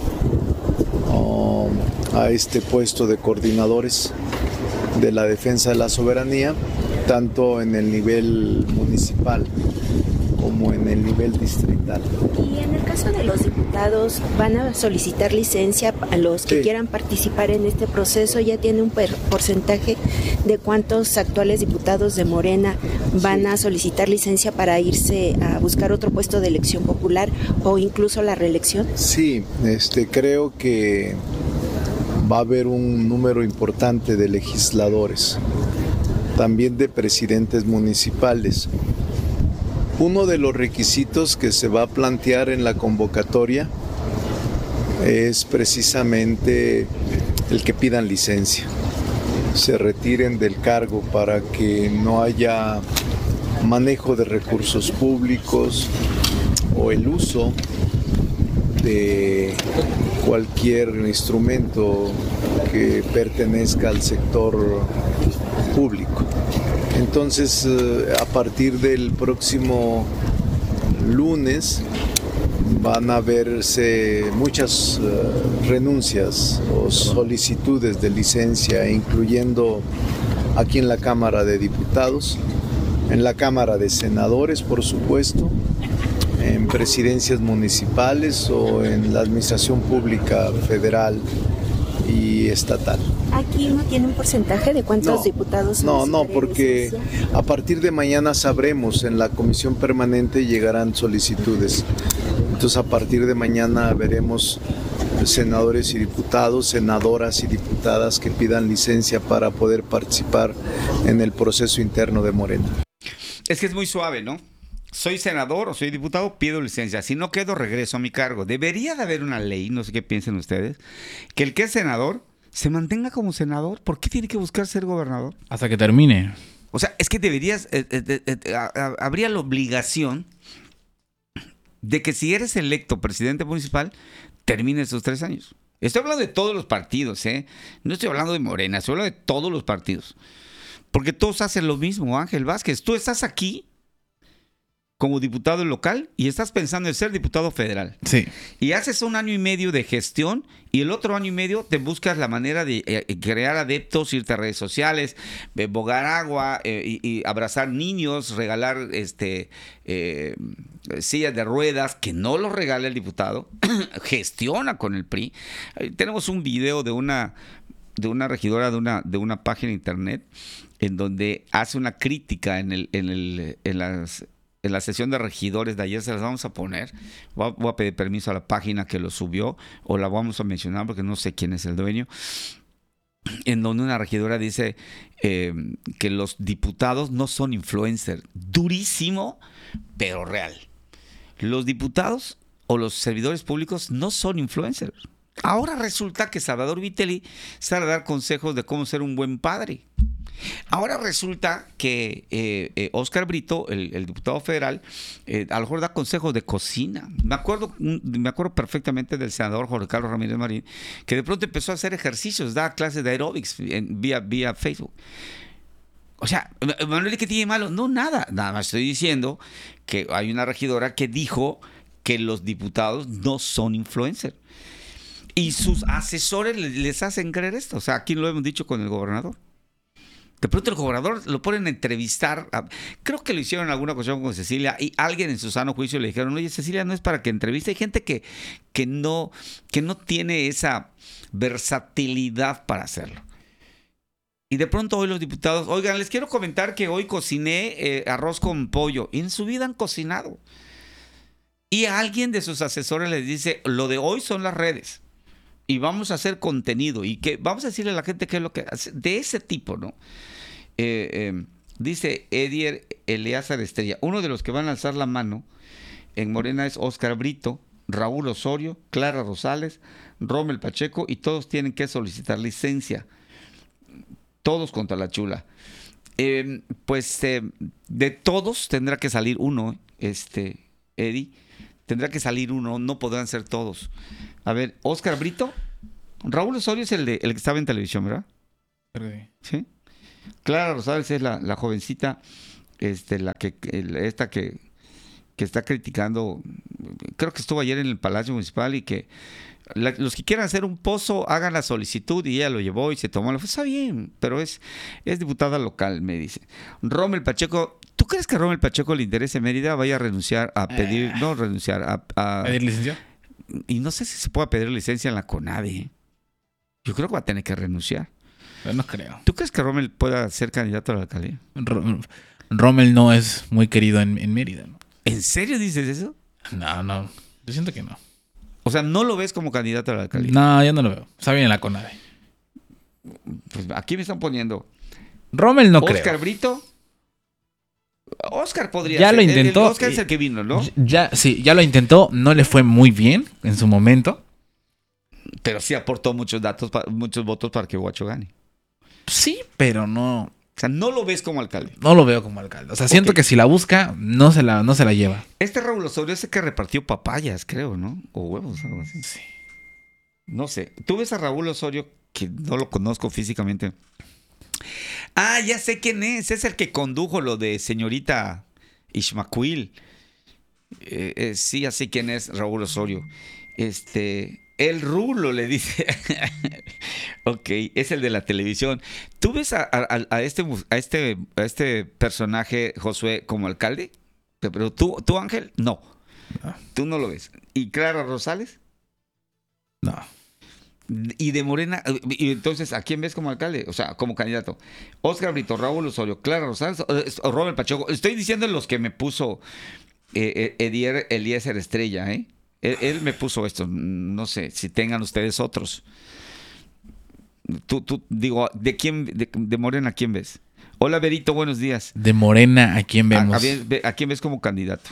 um, a este puesto de coordinadores de la defensa de la soberanía, tanto en el nivel municipal como en el nivel distrital. Y en el caso de los diputados, ¿van a solicitar licencia a los que sí quieran participar en este proceso? ¿Ya tiene un porcentaje de cuántos actuales diputados de Morena van sí. a solicitar licencia para irse a buscar otro puesto de elección popular o incluso la reelección? Sí, este, creo que va a haber un número importante de legisladores, también de presidentes municipales. Uno de los requisitos que se va a plantear en la convocatoria es precisamente el que pidan licencia, se retiren del cargo para que no haya manejo de recursos públicos o el uso de cualquier instrumento que pertenezca al sector público. Entonces, a partir del próximo lunes van a verse muchas uh, renuncias o solicitudes de licencia, incluyendo aquí en la Cámara de Diputados, en la Cámara de Senadores, por supuesto, en presidencias municipales o en la administración pública federal y estatal. ¿Aquí no tiene un porcentaje de cuántos no, diputados? No, no, porque a partir de mañana sabremos, en la comisión permanente llegarán solicitudes. Entonces a partir de mañana veremos senadores y diputados, senadoras y diputadas que pidan licencia para poder participar en el proceso interno de Morena. Es que es muy suave, ¿no? Soy senador o soy diputado, pido licencia. Si no quedo, regreso a mi cargo. Debería de haber una ley, no sé qué piensen ustedes, que el que es senador se mantenga como senador. ¿Por qué tiene que buscar ser gobernador? Hasta que termine. O sea, es que deberías, eh, eh, eh, a, a, habría la obligación de que si eres electo presidente municipal, termine esos tres años. Estoy hablando de todos los partidos, ¿eh? No estoy hablando de Morena, estoy hablando de todos los partidos. Porque todos hacen lo mismo, Ángel Vázquez. Tú estás aquí como diputado local y estás pensando en ser diputado federal. Sí. Y haces un año y medio de gestión y el otro año y medio te buscas la manera de eh, crear adeptos, irte a redes sociales, eh, bogar agua eh, y, y abrazar niños, regalar este eh, sillas de ruedas, que no los regala el diputado, gestiona con el P R I. Eh, tenemos un video de una de una regidora de una de una página de internet en donde hace una crítica en el en el en las en la sesión de regidores de ayer. Se las vamos a poner. Voy a, voy a pedir permiso a la página que lo subió, o la vamos a mencionar porque no sé quién es el dueño, en donde una regidora dice eh, que los diputados no son influencers. Durísimo, pero real. Los diputados o los servidores públicos no son influencers. Ahora resulta que Salvador Vittelli sale a dar consejos de cómo ser un buen padre. Ahora resulta que eh, eh, Óscar Brito, el, el diputado federal, eh, a lo mejor da consejos de cocina. Me acuerdo, me acuerdo perfectamente del senador Jorge Carlos Ramírez Marín, que de pronto empezó a hacer ejercicios, da clases de aeróbics en, vía, vía Facebook. O sea, Manuel, ¿qué tiene malo? No, nada. Nada más estoy diciendo que hay una regidora que dijo que los diputados no son influencers. Y sus asesores les hacen creer esto. O sea, aquí lo hemos dicho con el gobernador. De pronto el gobernador lo ponen a entrevistar. A, creo que lo hicieron en alguna ocasión con Cecilia y alguien en su sano juicio le dijeron, oye, Cecilia no es para que entreviste. Hay gente que, que, no, que no tiene esa versatilidad para hacerlo. Y de pronto hoy los diputados, oigan, les quiero comentar que hoy cociné eh, arroz con pollo. Y en su vida han cocinado. Y a alguien de sus asesores les dice, lo de hoy son las redes. Y vamos a hacer contenido. Y que vamos a decirle a la gente qué es lo que hace. De ese tipo, ¿no? Eh, eh, dice Edier Eleazar Estrella, uno de los que van a alzar la mano en Morena es Óscar Brito, Raúl Osorio, Clara Rosales, Rommel Pacheco, y todos tienen que solicitar licencia. Todos contra la chula. Eh, pues eh, de todos tendrá que salir uno, este, Eddie. Tendrá que salir uno, no podrán ser todos. A ver, Óscar Brito. Raúl Osorio es el, de, el que estaba en televisión, ¿verdad? Sí. ¿Sí? Clara Rosales es la, la jovencita, este, la que, el, esta que, que está criticando, creo que estuvo ayer en el Palacio Municipal y que la, los que quieran hacer un pozo hagan la solicitud y ella lo llevó y se tomó. Pues está bien, pero es, es diputada local, me dice. Rommel Pacheco, ¿tú crees que a Rommel Pacheco le interese Mérida? Vaya a renunciar a pedir, eh. no renunciar, a, a ¿pedir licencia? Y no sé si se puede pedir licencia en la CONADE. Yo creo que va a tener que renunciar. Yo no creo. ¿Tú crees que Rommel pueda ser candidato a la alcaldía? Rommel no es muy querido en, en Mérida, ¿no? ¿En serio dices eso? No, no. Yo siento que no. O sea, ¿no lo ves como candidato a la alcaldía? No, yo no lo veo. Está bien en la CONADE. Pues aquí me están poniendo. Rommel no creo. Óscar Brito. Óscar podría ya ser. lo intentó. El, el Óscar es el que vino, ¿no? Ya, sí, ya lo intentó. No le fue muy bien en su momento. Pero sí aportó muchos datos, muchos votos para que Guacho gane. Sí, pero no. O sea, no lo ves como alcalde. No lo veo como alcalde. O sea, siento okay. que si la busca, no se la, no se la lleva. Este Raúl Osorio es el que repartió papayas, creo, ¿no? O huevos, algo así. Sí. No sé. ¿Tú ves a Raúl Osorio, que no lo conozco físicamente? Ah, ya sé quién es. Es el que condujo lo de señorita Ishmaquil. Eh, eh, sí, ya sé quién es Raúl Osorio. Este... El Rulo le dice. Ok, es el de la televisión. ¿Tú ves a, a, a, este, a, este, a este personaje, Josué, como alcalde? Pero tú, tú Ángel, no. no. Tú no lo ves. ¿Y Clara Rosales? No. Y de Morena, y entonces, ¿a quién ves como alcalde? O sea, como candidato. Óscar Brito, Raúl Osorio, Clara Rosales o Rommel Pacheco. Estoy diciendo los que me puso eh, Edier Eliezer Estrella, ¿eh? Él, él me puso esto, no sé si tengan ustedes otros. Tú, tú, digo, ¿de quién, de, de Morena, a quién ves? Hola, Berito, buenos días. De Morena, ¿a quién vemos? ¿A, a, a quién ves como candidato?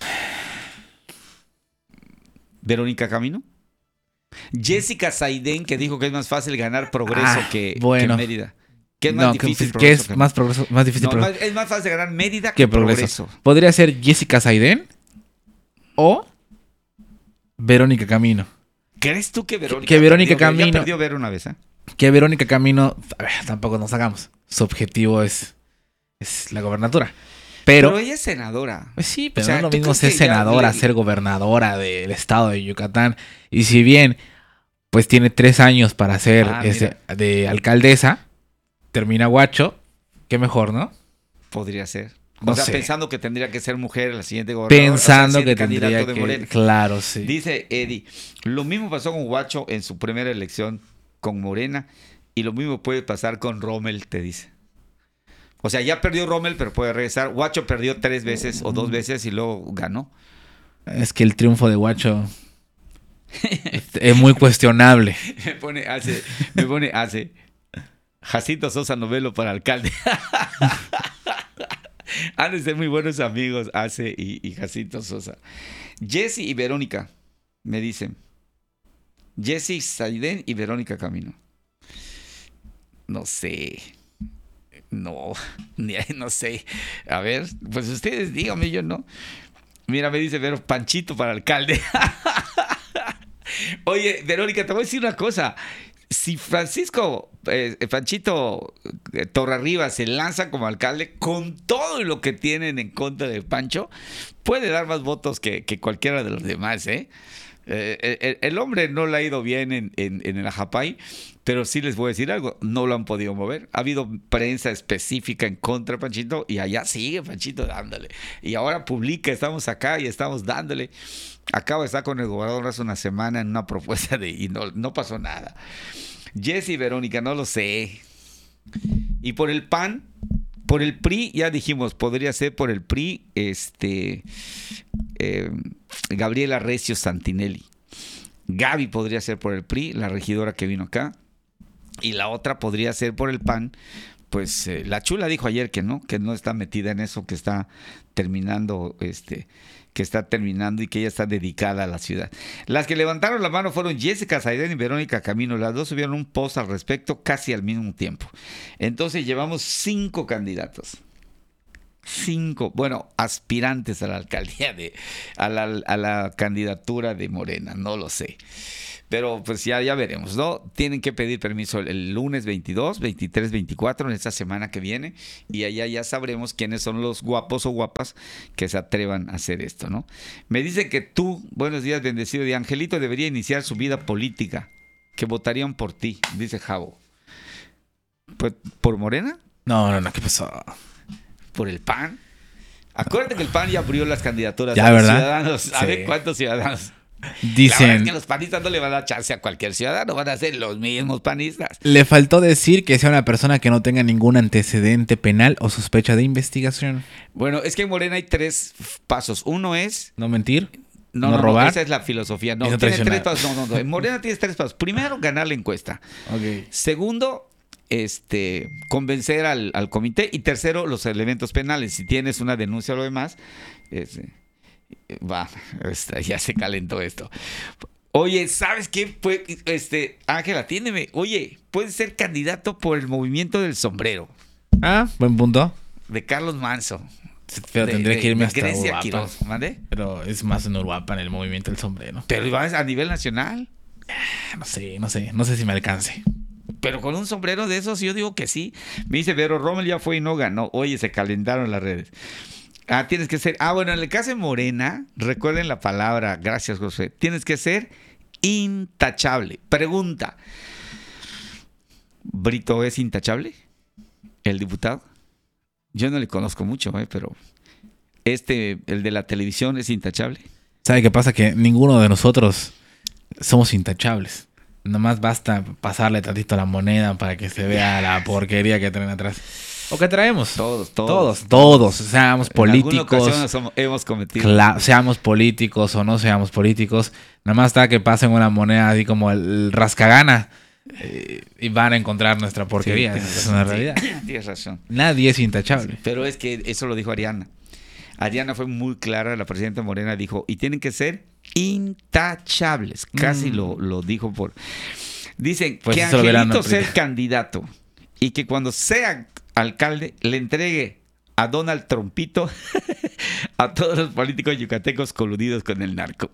¿Verónica Camino? Jessica Saidén, que dijo que es más fácil ganar Progreso ah, que, bueno. que Mérida. ¿Qué es más no, difícil? ¿Qué es más, progreso, más difícil? No, progreso. Es más fácil ganar Mérida que, que progreso. progreso. Podría ser Jessica Saidén o Verónica Camino. ¿Crees tú que Verónica, que Verónica perdió, Camino ya perdió ver una vez? ¿eh? Que Verónica Camino, a ver, tampoco nos hagamos. Su objetivo es, es la gobernatura. Pero, pero ella es senadora. Pues sí, pero o sea, no es lo mismo ser senadora, le... ser gobernadora del estado de Yucatán. Y si bien, pues tiene tres años para ser ah, ese, de alcaldesa, termina Guacho, qué mejor, ¿no? Podría ser. No o sea, sé. pensando que tendría que ser mujer la siguiente gobernadora. Pensando o sea, que tendría que... Morena. Claro, sí. Dice Eddie, lo mismo pasó con Guacho en su primera elección con Morena y lo mismo puede pasar con Rommel, te dice. O sea, ya perdió Rommel, pero puede regresar. Guacho perdió tres veces o dos veces y luego ganó. Es que el triunfo de Guacho es muy cuestionable. Me pone, hace, me pone, hace. Jacinto Sosa Novelo para alcalde. Han de ser muy buenos amigos, Ace y, y Jacinto Sosa. Jessy y Verónica, me dicen. Jessy Saidén y Verónica Camino. No sé. No, ni no sé. A ver, pues ustedes díganme, yo no. Mira, me dice Vero, Panchito para alcalde. Oye, Verónica, te voy a decir una cosa. Si Francisco, eh, Panchito eh, Torrearribas se lanza como alcalde con todo lo que tienen en contra de Pancho, puede dar más votos que, que cualquiera de los demás, ¿eh? Eh, el, el hombre no le ha ido bien en, en, en el Ajapay, pero sí les voy a decir algo, no lo han podido mover. Ha habido prensa específica en contra de Panchito y allá sigue Panchito dándole. Y ahora publica, estamos acá y estamos dándole. Acabo de estar con el gobernador hace una semana en una propuesta de y no, no pasó nada. Jessy y Verónica, no lo sé. Y por el P A N, por el P R I, ya dijimos, podría ser por el P R I, este... Eh, Gabriela Recio Santinelli. Gaby podría ser por el P R I, la regidora que vino acá. Y la otra podría ser por el P A N. Pues eh, la Chula dijo ayer que no, que no está metida en eso, que está terminando, este, que está terminando y que ella está dedicada a la ciudad. Las que levantaron la mano fueron Jessica Saidén y Verónica Camino. Las dos subieron un post al respecto casi al mismo tiempo. Entonces llevamos cinco candidatos. Cinco, bueno, aspirantes a la alcaldía de, a la, a la candidatura de Morena, no lo sé. Pero pues ya, ya veremos, ¿no? Tienen que pedir permiso el, el lunes veintidós, veintitrés, veinticuatro, en esta semana que viene, y allá ya sabremos quiénes son los guapos o guapas que se atrevan a hacer esto, ¿no? Me dice que tú, buenos días, bendecido de Angelito, debería iniciar su vida política, que votarían por ti, dice Javo. ¿Pues, ¿Por Morena? No, no, no, ¿qué pasó? Por el P A N. Acuérdate que el P A N ya abrió las candidaturas ya, a los ¿verdad? ciudadanos. A sí. ver cuántos ciudadanos. Dicen. La verdad es que los panistas no le van a dar chance a cualquier ciudadano, van a ser los mismos panistas. Le faltó decir que sea una persona que no tenga ningún antecedente penal o sospecha de investigación. Bueno, es que en Morena hay tres pasos. Uno es... No mentir. No, no, no robar. No, esa es la filosofía. No, no tiene tres pasos. No, no, no. En Morena tienes tres pasos. Primero, ganar la encuesta. Okay. Segundo, este, convencer al, al comité. Y tercero, los elementos penales. Si tienes una denuncia o lo demás, este, va, este, ya se calentó esto. Oye, ¿sabes qué? Pues, este, Ángela, atiéndeme. Oye, puedes ser candidato por el movimiento del sombrero. Ah, buen punto. De Carlos Manso. Pero de, tendría de, que irme de hasta Grecia Uruapan. Quiroz, ¿mande? Pero es más en Uruapan, en el movimiento del sombrero. Pero vas a nivel nacional. No sé, no sé, no sé si me alcance. Pero con un sombrero de esos yo digo que sí. Me dice, pero Rommel ya fue y no ganó. Oye, se calentaron las redes. Ah, tienes que ser... Ah, bueno, en el caso de Morena, recuerden la palabra, gracias José, tienes que ser intachable. Pregunta, ¿Brito es intachable? ¿El diputado? Yo no le conozco mucho, eh, pero este, el de la televisión, ¿es intachable? ¿Sabe qué pasa? Que ninguno de nosotros somos intachables. Nomás basta pasarle tantito la moneda para que se vea la porquería que traen atrás. ¿O que traemos? Todos, todos. Todos, todos. Seamos políticos. En somos, hemos cometido. Cla- seamos políticos o no seamos políticos. Nada más está que pasen una moneda así como el, el rascagana eh, y van a encontrar nuestra porquería. Sí, es una realidad. Sí, tienes razón. Nadie es intachable. Sí, pero es que eso lo dijo Ariana. Ariana fue muy clara, la presidenta Morena dijo, y tienen que ser intachables. Casi mm. lo, lo dijo por... Dicen pues que Angelito sea el candidato y que cuando sea alcalde le entregue a Donald Trompito a todos los políticos yucatecos coludidos con el narco.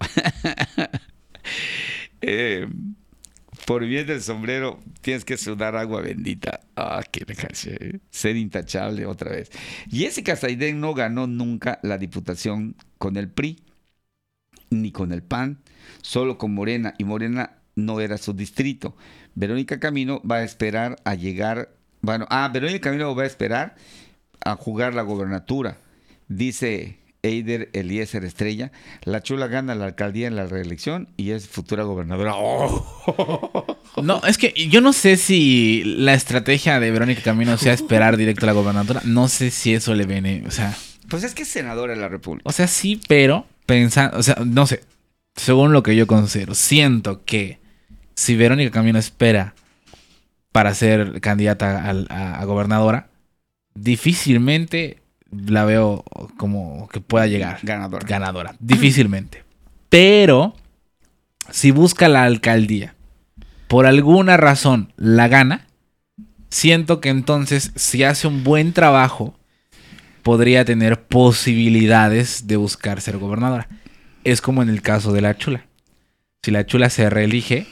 eh, por bien del sombrero tienes que sudar agua bendita. Ah, qué dejarse. Ser intachable otra vez. Jessica Saidén no ganó nunca la diputación con el P R I ni con el P A N, solo con Morena, y Morena no era su distrito. Verónica Camino va a esperar a llegar, bueno, ah, Verónica Camino va a esperar a jugar la gobernatura. Dice Eider Eliezer Estrella, la Chula gana la alcaldía en la reelección y es futura gobernadora. ¡Oh! No, es que yo no sé si la estrategia de Verónica Camino sea esperar directo a la gobernatura. No sé si eso le viene, o sea... Pues es que es senadora de la República. O sea, sí, pero pensando, o sea, no sé, según lo que yo considero, siento que si Verónica Camino espera para ser candidata a, a, a gobernadora, difícilmente la veo como que pueda llegar ganadora. Ganadora, difícilmente. Pero si busca la alcaldía, por alguna razón la gana, siento que entonces, si hace un buen trabajo, podría tener posibilidades de buscar ser gobernadora. Es como en el caso de la Chula. Si la Chula se reelige,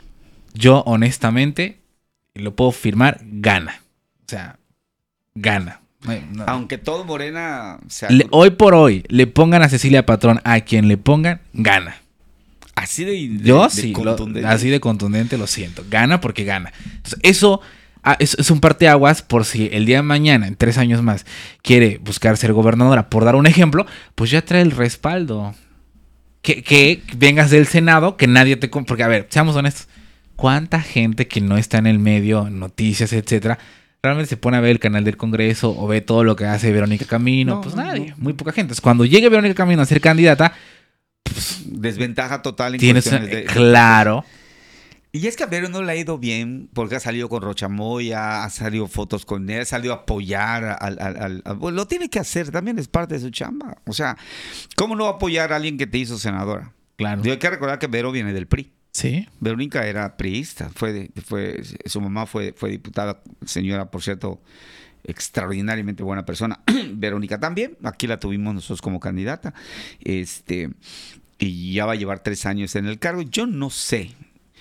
yo honestamente, lo puedo firmar, gana. O sea, gana. No, no. Aunque todo Morena... Se le, hoy por hoy, le pongan a Cecilia Patrón, a quien le pongan, gana. Así de, de Yo de sí, contundente. Lo, así de contundente lo siento. Gana porque gana. Entonces, eso... Ah, es, es un parteaguas por si el día de mañana, en tres años más, quiere buscar ser gobernadora. Por dar un ejemplo, pues ya trae el respaldo. Que, que vengas del Senado, que nadie te... Porque, a ver, seamos honestos. ¿Cuánta gente que no está en el medio, noticias, etcétera, realmente se pone a ver el canal del Congreso o ve todo lo que hace Verónica Camino? No, pues nadie, no. Muy poca gente. Entonces, cuando llegue Verónica Camino a ser candidata... Pues, desventaja total en tienes cuestiones de... Claro... Y es que a Vero no le ha ido bien porque ha salido con Rocha Moya, ha salido fotos con él, ha salido a apoyar al... al, al, al bueno, lo tiene que hacer, también es parte de su chamba. O sea, ¿cómo no va a apoyar a alguien que te hizo senadora? Claro. Y hay que recordar que Vero viene del P R I. Sí. Verónica era priista, fue, de, fue su mamá fue, fue diputada, señora, por cierto, extraordinariamente buena persona. Verónica también, aquí la tuvimos nosotros como candidata. Este, y ya va a llevar tres años en el cargo. Yo no sé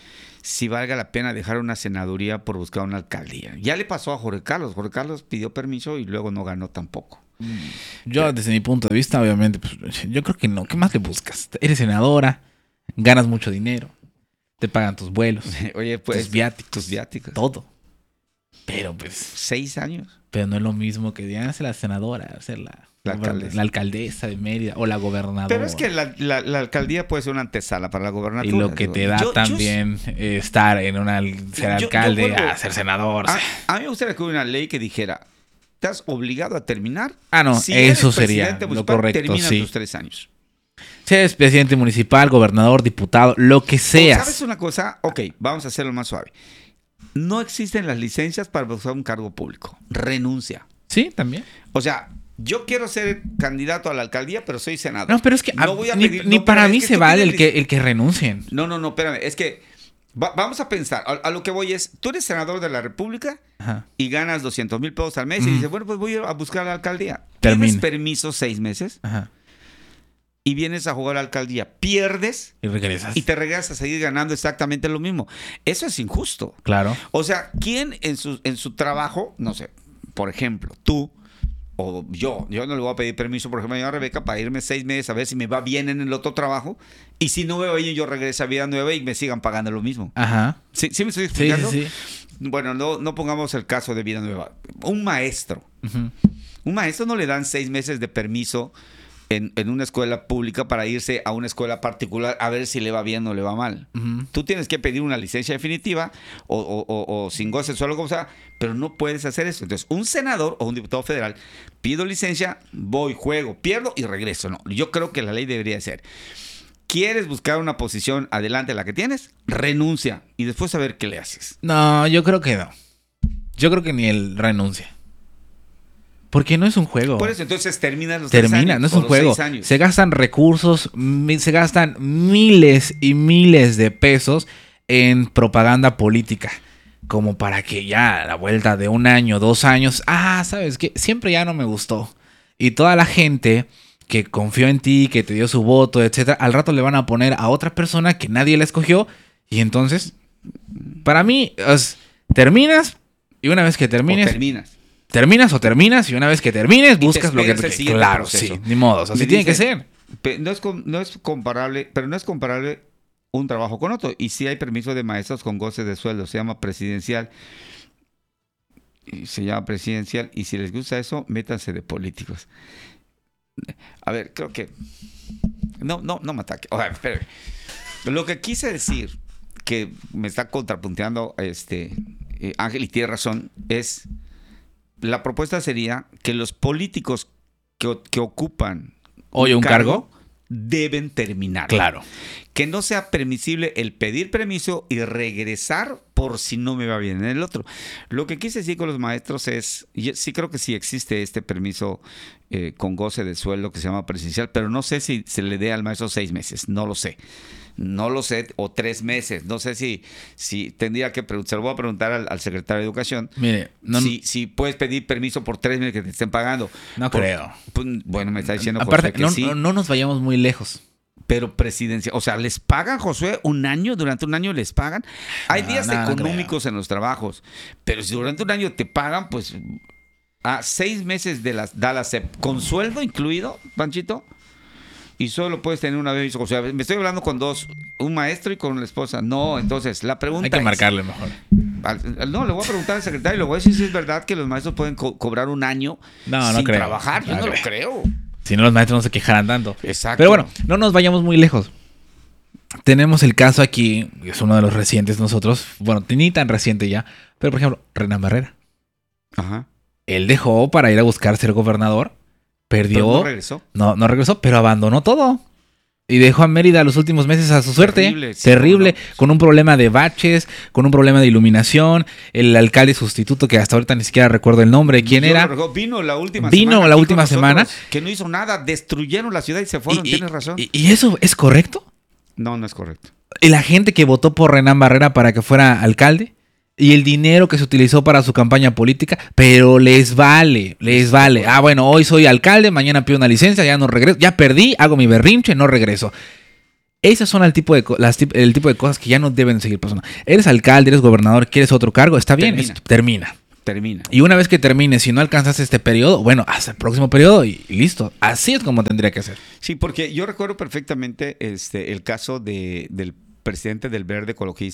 si valga la pena dejar una senaduría por buscar una alcaldía. Ya le pasó a Jorge Carlos. Jorge Carlos pidió permiso y luego no ganó tampoco. Yo, Pero, desde mi punto de vista, obviamente, pues, yo creo que no. ¿Qué más le buscas? Eres senadora, ganas mucho dinero, te pagan tus vuelos, Oye, pues, tus viáticos, tus viáticos, todo. Pero pues... Seis años. Pero no es lo mismo que digan, ser la senadora, ser la... La alcaldesa. la alcaldesa de Mérida o la gobernadora. Pero es que la, la, la alcaldía puede ser una antesala para la gobernatura. Y lo que te da yo, también yo, eh, estar en una ser yo, alcalde yo vuelvo, a ser senador. A, a mí me gustaría que hubiera una ley que dijera, estás obligado a terminar. Ah, no, si eso sería lo correcto. Termina sí. tus tres años. Seas presidente municipal, gobernador, diputado, lo que seas. ¿Sabes una cosa? Ok, vamos a hacerlo más suave. No existen las licencias para usar un cargo público. Renuncia. Sí, también. O sea... Yo quiero ser candidato a la alcaldía, pero soy senador. No, pero es que no voy a ni, pedir, ni no, para mí es que se vale el que, el que renuncien. No, no, no, espérame. Es que va, vamos a pensar. A, a lo que voy es, tú eres senador de la República Ajá. y ganas doscientos mil pesos al mes mm. y dices, bueno, pues voy a buscar la alcaldía. Termina. Tienes permiso seis meses Ajá. y vienes a jugar a la alcaldía. Pierdes y regresas. Y te regresas a seguir ganando exactamente lo mismo. Eso es injusto. Claro. O sea, ¿quién en su, en su trabajo, no sé, por ejemplo, tú, o yo, yo no le voy a pedir permiso, por ejemplo, a Rebeca para irme seis meses a ver si me va bien en el otro trabajo y si no veo ello, yo regreso a vida nueva y me sigan pagando lo mismo. Ajá. ¿Sí, ¿sí me estoy explicando? Sí, sí, sí. Bueno, no, no pongamos el caso de vida nueva. Un maestro. Uh-huh. Un maestro no le dan seis meses de permiso en, en una escuela pública para irse a una escuela particular a ver si le va bien o le va mal. Uh-huh. Tú tienes que pedir una licencia definitiva o, o, o, o sin goce solo, como sea, pero no puedes hacer eso. Entonces, un senador o un diputado federal, pido licencia, voy, juego, pierdo y regreso. No, yo creo que la ley debería ser, ¿quieres buscar una posición adelante de la que tienes? Renuncia y después a ver qué le haces. No, yo creo que no. Yo creo que ni él renuncia. Porque no es un juego. Por eso, entonces termina los Termina, tres años, no es un juego. Años. Se gastan recursos, se gastan miles y miles de pesos en propaganda política. Como para que ya a la vuelta de un año, dos años, ah, ¿sabes qué? Siempre ya no me gustó. Y toda la gente que confió en ti, que te dio su voto, etcétera, al rato le van a poner a otra persona que nadie la escogió. Y entonces, para mí, es, terminas y una vez que termines... O terminas. Terminas o terminas y una vez que termines buscas lo que te quieres. Claro, proceso. sí, ni modo, así tiene que ser. No es, no es comparable, pero no es comparable un trabajo con otro. Y sí hay permiso de maestros con goce de sueldo, se llama presidencial. Y se llama presidencial y si les gusta eso, métanse de políticos. A ver, creo que no, no, no me ataque. O sea, espérame. Lo que quise decir, que me está contrapunteando este eh, Ángel y tiene razón, es la propuesta sería que los políticos que, que ocupan hoy un, un cargo, cargo deben terminar. Claro. Que no sea permisible el pedir permiso y regresar por si no me va bien en el otro. Lo que quise decir con los maestros es, y sí creo que sí existe este permiso eh, con goce de sueldo que se llama presencial, pero no sé si se le dé al maestro seis meses, no lo sé. No lo sé, o tres meses. No sé si, si tendría que preguntar, se lo voy a preguntar al, al secretario de Educación. Mire, no, si, si puedes pedir permiso por tres meses que te estén pagando. No por, creo. Pues, bueno, me está diciendo Aparte, José que no, sí. No, no nos vayamos muy lejos. Pero presidencia, o sea, ¿les pagan, Josué, un año? ¿Durante un año les pagan? Hay días no, no económicos creo. en los trabajos, pero si durante un año te pagan, pues a seis meses de las, da la S E P, con sueldo incluido, Panchito, y solo puedes tener una vez. O sea, me estoy hablando con dos, un maestro y con la esposa. No, entonces la pregunta Hay que es, marcarle mejor. Al, no, le voy a preguntar al secretario y le voy a decir si es verdad que los maestros pueden co- cobrar un año no, sin no creo. trabajar. Yo no, no creo. lo creo. Si no, los maestros no se quejarán tanto. Exacto. Pero bueno, no nos vayamos muy lejos. Tenemos el caso aquí, es uno de los recientes nosotros, bueno, ni tan reciente ya, pero por ejemplo, Renan Barrera. Ajá. Él dejó para ir a buscar ser gobernador, perdió. Pero no regresó. No, no regresó, pero abandonó todo. Y dejó a Mérida los últimos meses a su suerte. Terrible. Sí, Terrible, no, no. con un problema de baches, con un problema de iluminación. El alcalde sustituto, que hasta ahorita ni siquiera recuerdo el nombre, ¿quién Yo era? lo recuerdo, vino la última Vino semana. la aquí última con semana. nosotros, que no hizo nada, destruyeron la ciudad y se fueron. Y, Tienes y, razón. Y, ¿Y eso es correcto? No, no es correcto. Y la gente que votó por Renan Barrera para que fuera alcalde y el dinero que se utilizó para su campaña política, pero les vale, les vale. Ah, bueno, hoy soy alcalde, mañana pido una licencia, ya no regreso, ya perdí, hago mi berrinche, no regreso. Esas son el tipo de, las, el tipo de cosas que ya no deben seguir pasando. Eres alcalde, eres gobernador, quieres otro cargo, está bien, Termina. es, termina. Termina. Y una vez que termine, si no alcanzas este periodo, bueno, hasta el próximo periodo y, y listo. Así es como tendría que ser. Sí, porque yo recuerdo perfectamente este el caso de, del presidente del Verde Ecologista.